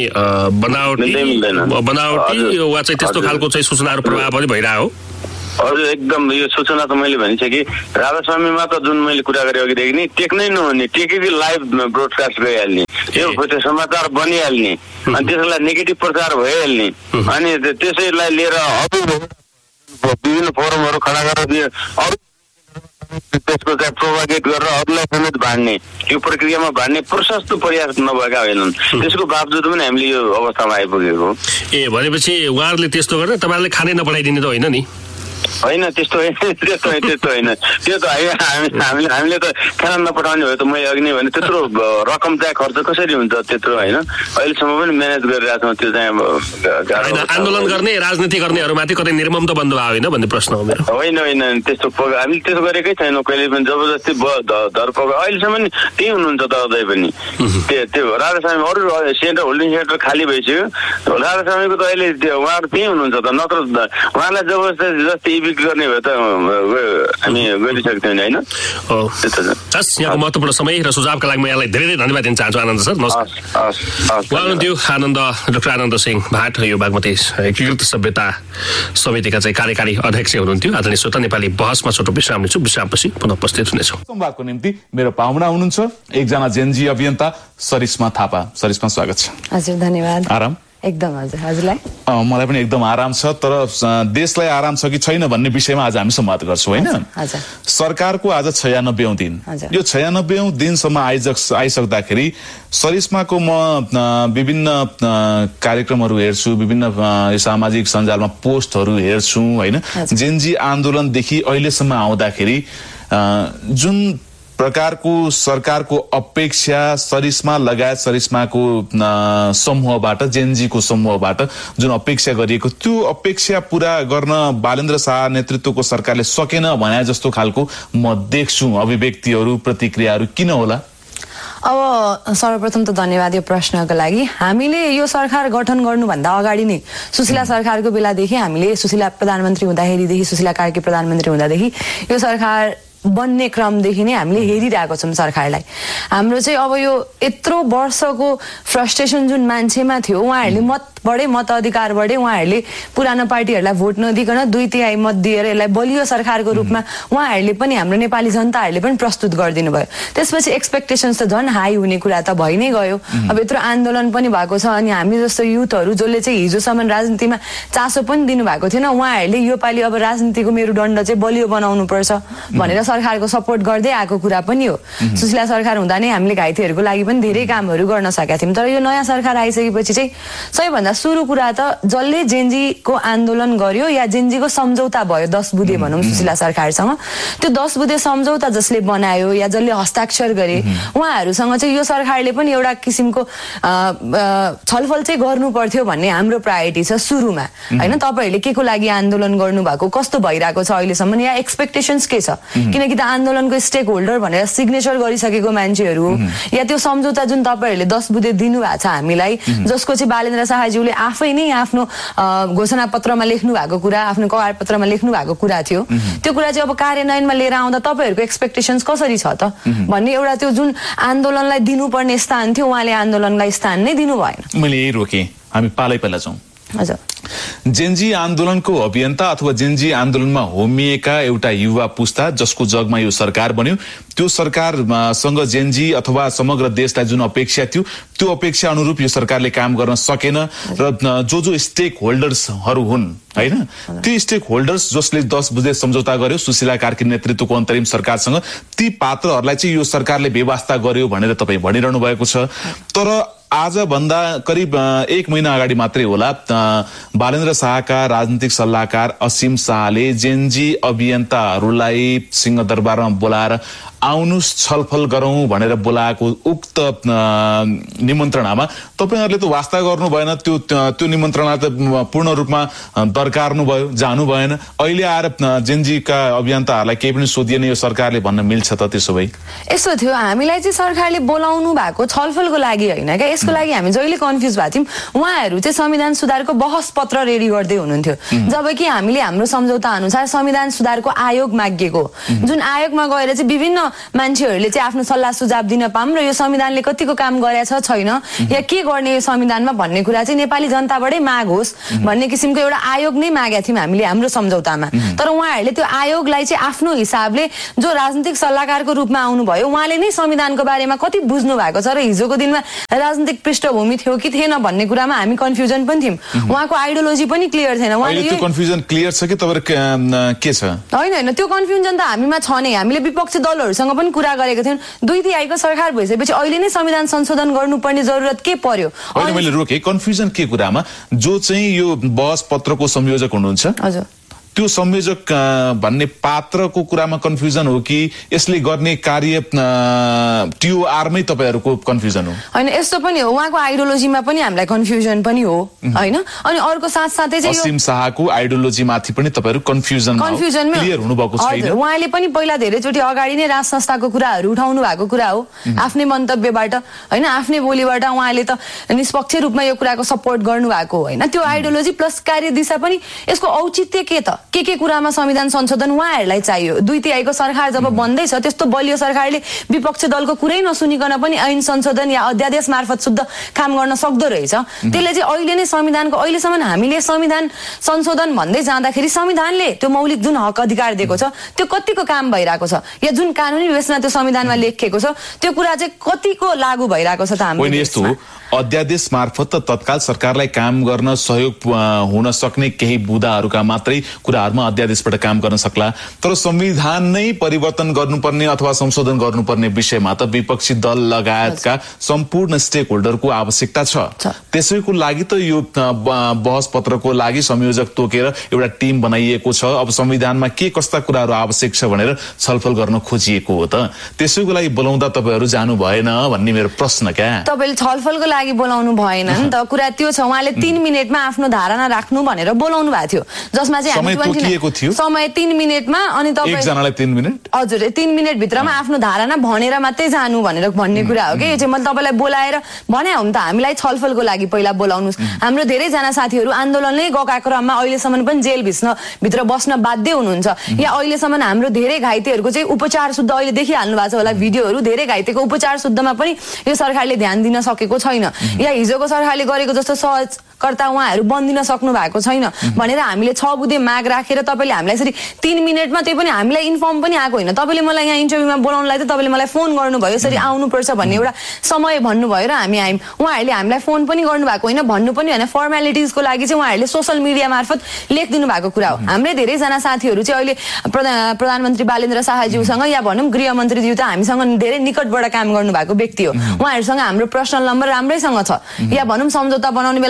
बनावटी वा चाहिँ त्यस्तो खालको चाहिँ सूचनाहरू प्रभाव पनि भइरहेको हो। हजुर एकदम यो सूचना त मैले भनिसकेँ। राधास्वामीमा त जुन मैले कुरा गरेँ अघिदेखि नि टेक्नै नहुने, टेकेकै लाइभ ब्रोडकास्ट गइहाल्ने, त्यो समाचार बनिहाल्ने अनि त्यसलाई नेगेटिभ प्रचार भइहाल्ने अनि त्यसैलाई लिएर विभिन्न फोरमहरू खडा गरेर अरू त्यसको चाहिँ प्रोभागेट गरेर अरूलाई समेत भाड्ने, यो प्रक्रियामा भाड्ने प्रशस्त प्रयास नभएका होइनन्। त्यसको बावजुद पनि हामीले यो अवस्थामा आइपुगेको हो। भनेपछि उहाँहरूले त्यस्तो गरेर तपाईँहरूले खानै नपठाइदिने त होइन नि? होइन, त्यस्तो होइन, त्यो त हामीले त खाना नपठाउने भयो त मैले अघि नै भने त्यत्रो रकम चाहिँ खर्च कसरी हुन्छ त्यत्रो होइन, अहिलेसम्म पनि म्यानेज गरिरहेको छौँ। त्यो चाहिँ आन्दोलन गर्ने राजनीति गर्नेहरूमाथि कतै निर्मम त बन्द भयो होइन भन्ने प्रश्न हो मेरो। होइन त्यस्तो हामीले त्यसो गरेकै छैनौँ कहिले पनि, जबरजस्ती धरपक अहिलेसम्म नि त्यही हुनुहुन्छ त अझै पनि। त्यो राधास्वामी अरू सेन्टर होल्डिङ सेन्टर खाली भइसक्यो, राधास्वामीको त अहिले उहाँहरू त्यही हुनुहुन्छ त, नत्र उहाँलाई जबरजस्ती इभिक्ट गर्ने भए त हामी गरिसक्थ्यौँ होइन। यहाँको महत्त्वपूर्ण समय र सुझावका लागि म यहाँलाई धेरै धन्यवाद दिन चाहन्छु आनन्द सर। डाक्टर आनन्द सिंह भाट, यो बागमती एकीकृत सभ्यता समितिका चाहिँ कार्यकारी अध्यक्ष हुनुहुन्थ्यो। आदरणीय श्रोता, नेपाली बहसमा छोटो विश्राम लिन्छौँ, विश्रामपछि पुनः उपस्थित हुनेछौँ। संवादको निम्ति मेरो पाहुना हुनुहुन्छ एकजना जेनजी अभियन्ता सरिस्मा थापा। सरिस्मा स्वागत छ। हजुर धन्यवाद। आराम? एकदम हजुर। हजुरलाई? मलाई पनि एकदम आराम छ, तर देशलाई आराम छ कि छैन भन्ने विषयमा आज हामी संवाद गर्छौँ होइन। सरकारको आज 96औं दिन, यो 96औं दिनसम्म आइसक्दाखेरि सरिस्माको म विभिन्न कार्यक्रमहरू हेर्छु, विभिन्न सामाजिक सञ्जालमा पोस्टहरू हेर्छु होइन। जेनजी आन्दोलनदेखि अहिलेसम्म आउँदाखेरि जुन प्रकारको सरकारको अपेक्षा सरिस्मा लगायत सरिस्माको समूहबाट, जेनजीको समूहबाट जुन अपेक्षा गरिएको त्यो अपेक्षा पूरा गर्न बालेन्द्र शाह नेतृत्वको सरकारले सकेन भने जस्तो खालको म देख्छु अभिव्यक्तिहरू, प्रतिक्रियाहरू। किन होला? अब सर्वप्रथम त धन्यवाद यो प्रश्नको लागि। हामीले यो सरकार गठन गर्नुभन्दा अगाडि नै सुशीला सरकारको बेलादेखि हामीले सुशीला प्रधानमन्त्री हुँदाखेरिदेखि, सुशीला कार्की प्रधानमन्त्री हुँदादेखि यो सरकार बन्ने क्रमदेखि नै हामीले हेरिरहेको छौँ सरकारलाई। हाम्रो चाहिँ अब यो यत्रो वर्षको फ्रस्ट्रेसन जुन मान्छेमा थियो, उहाँहरूले मताधिकार बढे, उहाँहरूले पुरानो पार्टीहरूलाई भोट नदिकन 2/3 मत दिएर यसलाई बलियो सरकारको रूपमा उहाँहरूले पनि, हाम्रो नेपाली जनताहरूले पनि प्रस्तुत गरिदिनु भयो। त्यसपछि एक्सपेक्टेसन्स त झन् हाई हुने कुरा त भइ नै गयो। अब यत्रो आन्दोलन पनि भएको छ अनि हामी जस्तो युथहरू जसले चाहिँ हिजोसम्म राजनीतिमा चासो पनि दिनुभएको थिएन, उहाँहरूले यो पालि अब राजनीतिको मेरुदण्ड चाहिँ बलियो बनाउनु पर्छ भनेर सरकारको सपोर्ट गर्दै आएको कुरा पनि हो। सुशीला सरकार हुँदा नै हामीले घाइतेहरूको लागि पनि धेरै कामहरू गर्न सकेका थियौँ। तर यो नयाँ सरकार आइसकेपछि चाहिँ सबैभन्दा सुरु कुरा त जसले जेनजीको आन्दोलन गर्यो या जेनजीको सम्झौता भयो 10 बुँदे भनौँ सुशीला सरकारसँग, त्यो 10 बुँदे सम्झौता जसले बनायो या जसले हस्ताक्षर गरे उहाँहरूसँग चाहिँ यो सरकारले पनि एउटा किसिमको छलफल चाहिँ गर्नु पर्थ्यो भन्ने हाम्रो प्रायोरिटी छ सुरुमा होइन। तपाईँहरूले के को लागि आन्दोलन गर्नुभएको, कस्तो भइरहेको छ अहिलेसम्म, या एक्सपेक्टेसन्स के छ, किन किनकि त आन्दोलनको स्टेक होल्डर भनेर सिग्नेचर गरिसकेको मान्छेहरू या त्यो सम्झौता जुन तपाईहरुले 10 बुँदे दिनुभएको छ हामीलाई, जसको चाहिँ बालेन्द्र शाहज्यूले आफै नै आफ्नो घोषणा पत्रमा लेख्नु भएको कुरा, आफ्नो कवाड पत्रमा लेख्नु भएको कुरा थियो, त्यो कुरा चाहिँ अब कार्यान्वयनमा लिएर आउँदा तपाईहरुको एक्सपेक्टेशन्स कसरी छ त भन्ने एउटा त्यो जुन आन्दोलनलाई दिनुपर्ने स्थान थियो उहाँले आन्दोलनलाई स्थान नै दिनु भएन। मैले यही रोके, हामी पालै पाला जाउँ। हजुर, जेनजी आन्दोलनको अभियन्ता अथवा जेनजी आन्दोलनमा होमिएका एउटा युवा पुस्ता जसको जगमा यो सरकार बन्यो, त्यो सरकारसँग जेनजी अथवा समग्र देशलाई जुन अपेक्षा थियो त्यो अपेक्षा अनुरूप यो सरकारले काम गर्न सकेन र जो स्टेक होल्डर्सहरू हुन् हैन, ती स्टेक होल्डर्स जसले 10 बुँदे सम्झौता गर्यो सुशीला कार्की नेतृत्वको अन्तरिम सरकारसँग, ती पात्रहरूलाई चाहिँ यो सरकारले बेवास्ता गर्यो भनेर तपाईँ भनिरहनु भएको छ। तर आज भन्दा करिब 1 महिना अगाडि मात्रै होला बालेन्द्र शाहका राजनीतिक सल्लाहकार असीम शाहले जेनजी अभियन्ताहरूलाई सिंहदरबारमा बोलाएर आउनुस् छलफल गरौं भनेर बोलाएको उक्त निमन्त्रणामा तपाईहरुले त वास्ता गर्नु भएन, त्यो निमन्त्रणा त पूर्ण रूपमा दरकार्नु भयो, जानु भएन। अहिले आएर जेनजीका अभियन्ताहरूलाई केही पनि सोधिएन यो सरकारले भन्न मिल्छ त? त्यसो भए यस्तो थियो, हामीलाई चाहिँ सरकारले बोलाउनु भएको छलफलको लागि हैन क्या, यसको लागि हामी जहिले कन्फ्युज भएको थियौं। उहाँहरू चाहिँ संविधान सुधारको बहस पत्र रेडी गर्दै हुनुहुन्थ्यो, जबकि हामीले हाम्रो सम्झौता अनुसार संविधान सुधारको आयोग मागेको, जुन आयोगमा गएर चाहिँ विभिन्न मान्छेहरूले चाहिँ आफ्नो सल्लाह सुझाव दिन पाऊँ र यो संविधानले कतिको काम गरेछ छैन या के गर्ने यो संविधानमा भन्ने कुरा चाहिँ नेपाली जनताबाटै माग होस् भन्ने किसिमको एउटा आयोग नै मागेका थियौं हामीले हाम्रो सम्झौतामा। तर उहाँहरूले त्यो आयोगलाई चाहिँ आफ्नो हिसाबले जो राजनीतिक सल्लाहकारको रूपमा आउनुभयो उहाँले नै संविधानको बारेमा कति बुझ्नु भएको छ र हिजोको दिनमा राजनीतिक पृष्ठभूमि थियो कि थिएन भन्ने कुरामा हामी कन्फ्युजन पनि थियौं, उहाँको आइडियोलोजी पनि क्लियर थिएन। उहाँले त्यो कन्फ्युजन क्लियर छ कि तपाईहरु के छ? हैन त्यो कन्फ्युजन त हामीमा छ नै, हामीले विपक्षी दलहरुसँग पनि कुरा गरेको थियौं। 2/3 सरकार भइसकेपछि अहिले नै संविधान संशोधन गर्नुपर्ने जरुरत के पर्यो? अहिले मैले रोके कन्फ्युजन के कुरामा, जो चाहिँ यो बहस पत्रको संयोजक हुनुहुन्छ हजुर त्यो संयोजक भन्ने पात्रको कुरामा कन्फ्युजन हो कि यसले गर्ने कार्य टिओआरमै तपाईहरुको कन्फ्युजन हो? हैन यस्तो पनि हो, उहाँको आइडियोलोजीमा पनि हामीलाई कन्फ्युजन पनि हो हैन। अनि अर्को साथसाथै चाहिँ असीम शाहको आइडियोलोजी माथि पनि तपाईहरु कन्फ्युजनमा क्लियर हुनु भएको छैन। उहाँले पनि पहिला धेरैचोटि अगाडि नै राज संस्थाको कुराहरु उठाउनु भएको कुरा हो, आफ्नै मन्तव्यबाट हैन, आफ्नै बोलीबाट उहाँले त निष्पक्ष रूपमा यो कुराको सपोर्ट गर्नु भएको हैन। त्यो आइडियोलोजी प्लस कार्यदिशा पनि यसको औचित्य के त के कुरामा संविधान संशोधन उहाँहरूलाई चाहियो? 2/3 सरकार जब बन्दैछ त्यस्तो बलियो सरकारले विपक्ष दलको कुरै नसुनिकन पनि ऐन संशोधन या अध्यादेश मार्फत शुद्ध काम गर्न सक्दो रहेछ। त्यसले चाहिँ अहिले नै संविधानको अहिलेसम्म हामीले संविधान संशोधन भन्दै जाँदाखेरि संविधानले त्यो मौलिक जुन हक अधिकार दिएको छ त्यो कतिको काम भइरहेको छ या जुन कानुनी व्यवस्था त्यो संविधानमा लेखिएको छ त्यो कुरा चाहिँ कतिको लागू भइरहेको छ त हाम्रो? यस्तो हो, अध्यादेश मार्फत त तत्काल सरकारलाई काम गर्न सहयोग हुन सक्ने केही बुदाहरूका मात्रै कुराहरुमा अध्यादेशबाट काम गर्न सक्ला, तर संविधान नै परिवर्तन गर्नुपर्ने अथवा संशोधन गर्नुपर्ने विषयमा त विपक्षी दल लगायतका सम्पूर्ण स्टेक होल्डरको आवश्यकता छ। त्यसैको लागि त यो बहस पत्रको लागि संयोजक तोकेर एउटा टिम बनाइएको छ। अब संविधानमा के कस्ता कुराहरु आवश्यक छ भनेर छलफल गर्न खोजिएको हो त, त्यसैको लागि बोलाउँदा तपाईहरु जानु भएन भन्ने मेरो प्रश्न क्या? तपाईले छलफलको लागि बोलाउनु भएन नि त, कुरा त्यो छ। उहाँले 3 मिनेटमा आफ्नो धारणा राख्नु भनेर बोलाउनु भएको थियो, जसमा चाहिँ समय 3 मिनेटमा अनि तपाईँ एकजनालाई 3 मिनेट हजुर 3 मिनेट भित्रमा आफ्नो धारणा भनेर मात्रै जानु भनेर भन्ने कुरा हो कि यो चाहिँ मैले तपाईलाई बोलाएर भने हो नि त, हामीलाई छलफलको लागि पहिला बोलाउनुस्। हाम्रो धेरै जना साथीहरु आन्दोलनले गएका क्रममा अहिलेसम्म पनि जेल भित्र बस्न बाध्य हुनुहुन्छ या अहिलेसम्म हाम्रो धेरै घाइतेहरुको चाहिँ उपचार शुद्ध अहिले देखिहाल्नु भएको छ होला भिडियोहरु, धेरै घाइतेको उपचार शुद्धमा पनि यो सरकारले ध्यान दिन सकेको छैन या हिजोको सरकारले गरेको जस्तो सहजकर्ता उहाँहरु बन्दिन सक्नु भएको छैन भनेर हामीले 6 बुँदे माग राखेर तपाईले हामीलाई यसरी 3 मिनेटमा त्यही पनि हामीलाई इन्फर्म पनि आएको होइन। तपाईले मलाई यहाँ इन्टरभ्युमा बोलाउनलाई त तपाईले मलाई फोन गर्नुभयो यसरी आउनुपर्छ भन्ने एउटा समय भन्नुभयो र हामी आयौं। उहाँहरूले हामीलाई फोन पनि गर्नु भएको होइन, भन्नु पनि होइन, फर्मालिटिजको लागि चाहिँ उहाँहरूले सोशल मिडिया मार्फत लेखिदिनु भएको कुरा हो। हाम्रै धेरै जना साथीहरु चाहिँ अहिले प्रधानमन्त्री बालेन्द्र शाहज्यूसँग या भनौं गृहमन्त्रीज्यू त हामीसँग धेरै निकटबाट काम गर्नु भएको व्यक्ति हो, उहाँहरुसँग हाम्रो पर्सनल नम्बर राम्रैसँग छ या भनौं सम्झौता बनाउने बेलामा काम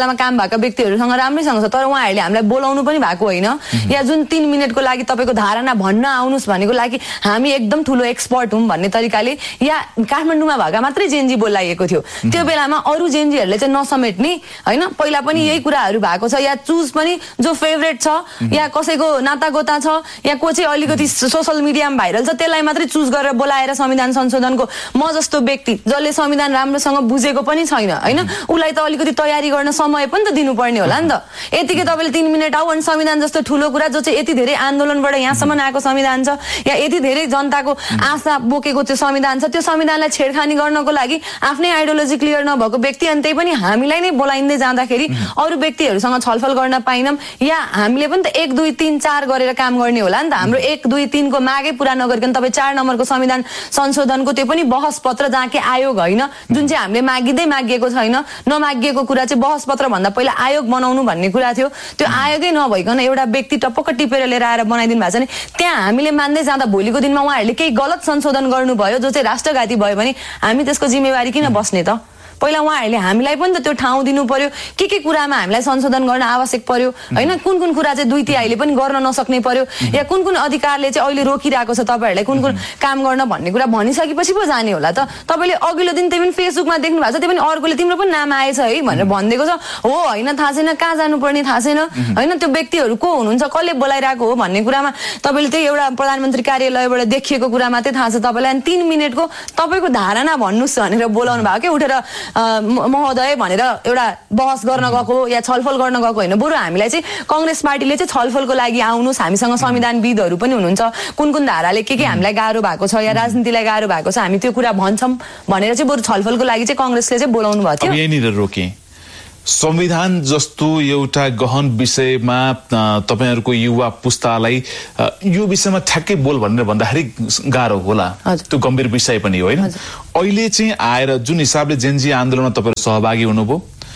भएका व्यक्तिहरूसँग राम्रैसँग छ, तर उहाँहरूले हामीलाई बोलाउनु पनि भएको होइन, या जुन 3 मिनेटको लागि तपाईँको धारणा भन्न आउनुहोस् भनेको लागि हामी एकदम ठुलो एक्सपर्ट हौँ भन्ने तरिकाले या काठमाडौँमा भएका मात्रै जेनजी बोलाइएको थियो। त्यो बेलामा अरू जेनजीहरूले चाहिँ नसमेट्ने होइन, पहिला पनि यही कुराहरू भएको छ, या चुज पनि जो फेभरेट छ या कसैको नातागोता छ या को चाहिँ अलिकति सोसल मिडियामा भाइरल छ त्यसलाई मात्रै चुज गरेर बोलाएर संविधान संशोधनको म जस्तो व्यक्ति जसले संविधान राम्रोसँग बुझेको पनि छैन होइन, उसलाई त अलिकति तयारी गर्न समय पनि त दिनुपर्ने होला नि त। यतिकै तपाईँले 3 मिनेट आऊ अनि संविधान जस्तो ठुलो कुरा जो चाहिँ यति धेरै आन्दोलनबाट यहाँसम्म आएको संविधान छ या यति धेरै जनताको आशा बोकेको त्यो संविधान छ, त्यो संविधानलाई छेडखानी गर्नको लागि आफ्नै आइडियोलोजी क्लियर नभएको व्यक्ति अनि त्यही पनि हामीलाई नै बोलाइँदै जाँदाखेरि अरू व्यक्तिहरूसँग छलफल गर्न पाइनौँ, या हामीले पनि त 1 2 3 4 गरेर काम गर्ने होला नि त। हाम्रो 1 2 3 को मागै पुरा नगरिकन तपाईँ 4 नम्बरको संविधान संशोधनको त्यो पनि बहस पत्र जहाँ कि आयोग होइन, जुन चाहिँ हामीले मागिएको छैन, नमागिएको कुरा चाहिँ बहस पत्र भन्दा पहिला आयोग बनाउनु भन्ने कुरा थियो, त्यो आयोगै नभइकन एउटा व्यक्ति टपक्क टिपेर लिएर आएर बनाइदिनु भएको छ नि, त्यहाँ हामीले मान्दै जाँदा भोलिको दिनमा उहाँहरूले केही गलत संशोधन गर्नुभयो जो चाहिँ राष्ट्रघाती भयो भने हामी त्यसको जिम्मेवारी किन बस्ने त? पहिला उहाँहरूले हामीलाई पनि त त्यो ठाउँ दिनु पर्यो, के कुरामा हामीलाई संशोधन गर्न आवश्यक पर्यो होइन, कुन कुरा चाहिँ 2 तिहाईले पनि गर्न नसक्ने पर्यो, या कुन अधिकारले चाहिँ अहिले रोकिरहेको छ तपाईँहरूलाई कुन काम गर्न भन्ने कुरा भनिसकेपछि पो जाने होला त। तपाईँले अघिल्लो दिन त्यही पनि फेसबुकमा देख्नु भएको छ, त्यही पनि अर्कोले तिम्रो पनि नाम आएछ है भनेर भनिदिएको छ, हो होइन थाहा छैन, कहाँ जानुपर्ने थाहा छैन होइन, त्यो व्यक्तिहरू को हुनुहुन्छ, कसले बोलाइरहेको हो भन्ने कुरामा तपाईँले त्यही एउटा प्रधानमन्त्री कार्यालयबाट देखिएको कुरा मात्रै थाहा छ तपाईँलाई, अनि 3 मिनेटको तपाईँको धारणा भन्नुहोस् भनेर बोलाउनु भयो क्या, उठेर महोदय भनेर एउटा बहस गर्न गएको या छलफल गर्न गएको होइन, बरु हामीलाई चाहिँ कांग्रेस पार्टीले चाहिँ छलफलको लागि आउनुहोस्, हामीसँग संविधानविदहरू पनि हुनुहुन्छ, कुन धाराले के हामीलाई गाह्रो भएको छ या राजनीतिलाई गाह्रो भएको छ हामी त्यो कुरा भन्छौँ भनेर चाहिँ बरु छलफलको लागि चाहिँ कांग्रेसले चाहिँ बोलाउनु भएको थियो। यहीँनिर रोके संविधान जस्तो एउटा गहन विषयमा तपाईहरुको युवा पुस्तालाई यो विषयमा ठ्याक्कै बोल भनेर भन्दाखेरि गाह्रो होला, त्यो गम्भीर विषय पनि हो हैन। अहिले चाहिँ आएर जुन हिसाबले जेनजी आन्दोलनमा तपाईहरु सहभागी हुनुभयो,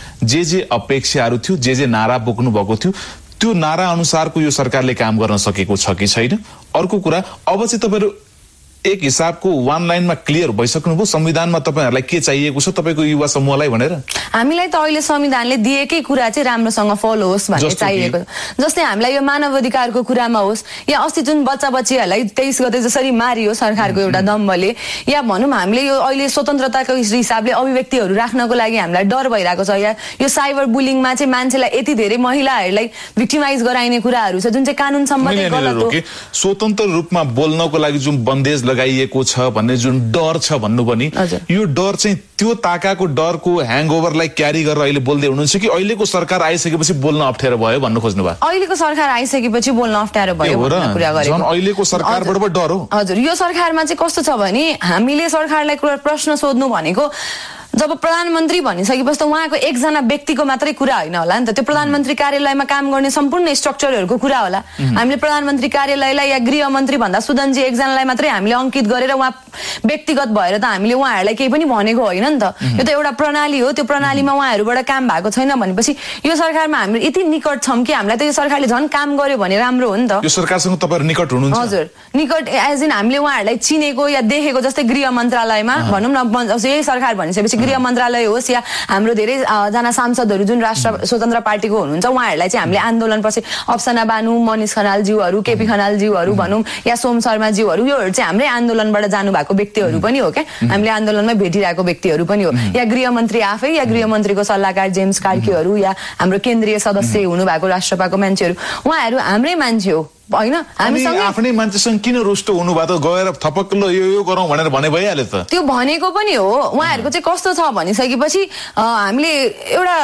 जे अपेक्षाहरू थियो, जे नारा बोक्नु भएको थियो, त्यो नारा अनुसारको यो सरकारले काम गर्न सकेको छ कि छैन? अर्को कुरा, अब चाहिँ तपाईहरु एक हिसाबको 1 लाइनमा क्लियर भइसक्नुभयो संविधानमा तपाईहरुलाई के चाहिएको छ तपाईको युवा समूहलाई भनेर? हामीलाई त अहिले संविधानले दिएकै कुरा चाहिँ राम्रोसँग फलो होस् भन्ने चाहिएको, जस्तै हामीलाई यो मानव अधिकारको कुरामा होस् या अस्ति जुन बच्चाबच्चीहरूलाई 23 गते जसरी मारियो सरकारको एउटा दम्बले, या भनौं हामीले यो अहिले स्वतन्त्रताको हिसाबले अभिव्यक्तिहरू राख्नको लागि हामीलाई डर भइरहेको छ, या यो साइबर बुलिङमा चाहिँ मान्छेलाई यति धेरै महिलाहरूलाई भिक्टिमाइज गराइने कुराहरू छ जुन चाहिँ कानुन सम्बन्धी गलत हो। स्वतन्त्र रूपमा बोल्नको लागि जुन बन्देज लगाइएको छ भन्ने जुन डर छ भन्नु पनि, यो डर चाहिँ त्यो ताकाको डरको ह्याङओभरलाई क्यारी गरेर अहिले बोल्दै हुनुहुन्छ कि अहिलेको सरकार आइसकेपछि बोल्न अप्ठ्यारो भयो भन्नु खोज्नु भयो? अहिलेको सरकार आइसकेपछि बोल्न अप्ठ्यारो भयो भन्ने कुरा गरेको। जन अहिलेको सरकारबाट पो डर हो। हजुर, यो सरकारमा चाहिँ कस्तो छ भने हामीले सरकारलाई प्रश्न सोध्नु भनेको जब प्रधानमन्त्री भनिसकेपछि त उहाँको एकजना व्यक्तिको मात्रै कुरा होइन होला नि त, त्यो प्रधानमन्त्री कार्यालयमा काम गर्ने सम्पूर्ण स्ट्रक्चरहरूको कुरा होला। हामीले प्रधानमन्त्री कार्यालयलाई या गृहमन्त्री भन्दा सुदनजी एकजनालाई मात्रै हामीले अंकित गरेर उहाँ व्यक्तिगत भएर त हामीले उहाँहरूलाई केही पनि भनेको होइन नि त। यो त एउटा प्रणाली हो, त्यो प्रणालीमा उहाँहरूबाट काम भएको छैन भनेपछि यो सरकारमा हामी यति निकट छौं कि हामीलाई त यो सरकारले झन् काम गर्यो भने राम्रो हो नि त। यो सरकारसँग तपाईहरु निकट हुनुहुन्छ? हजुर, निकट एज इन हामीले उहाँहरूलाई चिनेको या देखेको, जस्तै गृह मन्त्रालयमा भनौं न, यही सरकार भनिसकेपछि गृह मन्त्रालय होस् या हाम्रो धेरै जना सांसदहरू जुन राष्ट्र स्वतन्त्र पार्टीको हुनुहुन्छ उहाँहरूलाई चाहिँ हामीले आन्दोलनपछि अप्सना बानु, मनिष खनालज्यूहरू, केपी खनालज्यूहरू भनौं या सोम शर्माज्यूहरू, योहरू चाहिँ हाम्रै आन्दोलनबाट जानु भएको व्यक्तिहरू पनि हो क्या, हामीले आन्दोलनमा भेटिरहेको व्यक्तिहरू पनि हो। या गृहमन्त्री आफै या गृहमन्त्रीको सल्लाहकार जेम्स कार्कीहरू या हाम्रो केन्द्रीय सदस्य हुनुभएको राष्ट्रपाको मान्छेहरू, उहाँहरू हाम्रै मान्छे हो हैन। हामीसँग आफ्नै मान्छेसँग किन रुष्ट हुनुभयो त? गएर थपक्क यो गरौँ भनेर भने भइहाल्यो त। त्यो भनेको पनि हो। उहाँहरूको चाहिँ कस्तो छ भनिसकेपछि हामीले एउटा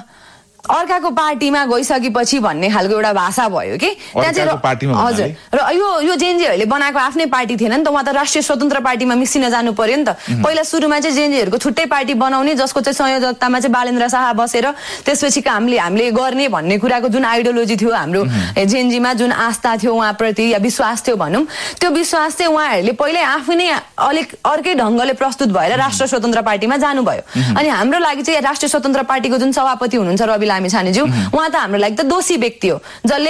अर्काको पार्टीमा गइसकेपछि भन्ने खालको एउटा भाषा भयो कि त्यहाँ चाहिँ। हजुर, र यो जेनजीहरूले बनाएको आफ्नै पार्टी थिएन नि त, उहाँ त राष्ट्रिय स्वतन्त्र पार्टीमा मिसिन जानु पर्यो नि त। पहिला सुरुमा चाहिँ जेनजीहरूको छुट्टै पार्टी बनाउने, जसको चाहिँ संयोजकतामा चाहिँ बालेन्द्र शाह बसेर त्यसपछि हामीले गर्ने भन्ने कुराको जुन आइडियोलोजी थियो हाम्रो जेनजीमा, जुन आस्था थियो उहाँप्रति या विश्वास थियो भनौं, त्यो विश्वास चाहिँ उहाँहरूले पहिल्यै आफै नै अलिक अर्कै ढंगले प्रस्तुत भएर राष्ट्रिय स्वतन्त्र पार्टीमा जानुभयो। अनि हाम्रो लागि चाहिँ राष्ट्रिय स्वतन्त्र पार्टीको जुन सभापति हुनुहुन्छ रवि लामिछानेज्यू उहाँ त हाम्रो लागि त दोषी व्यक्ति हो जसले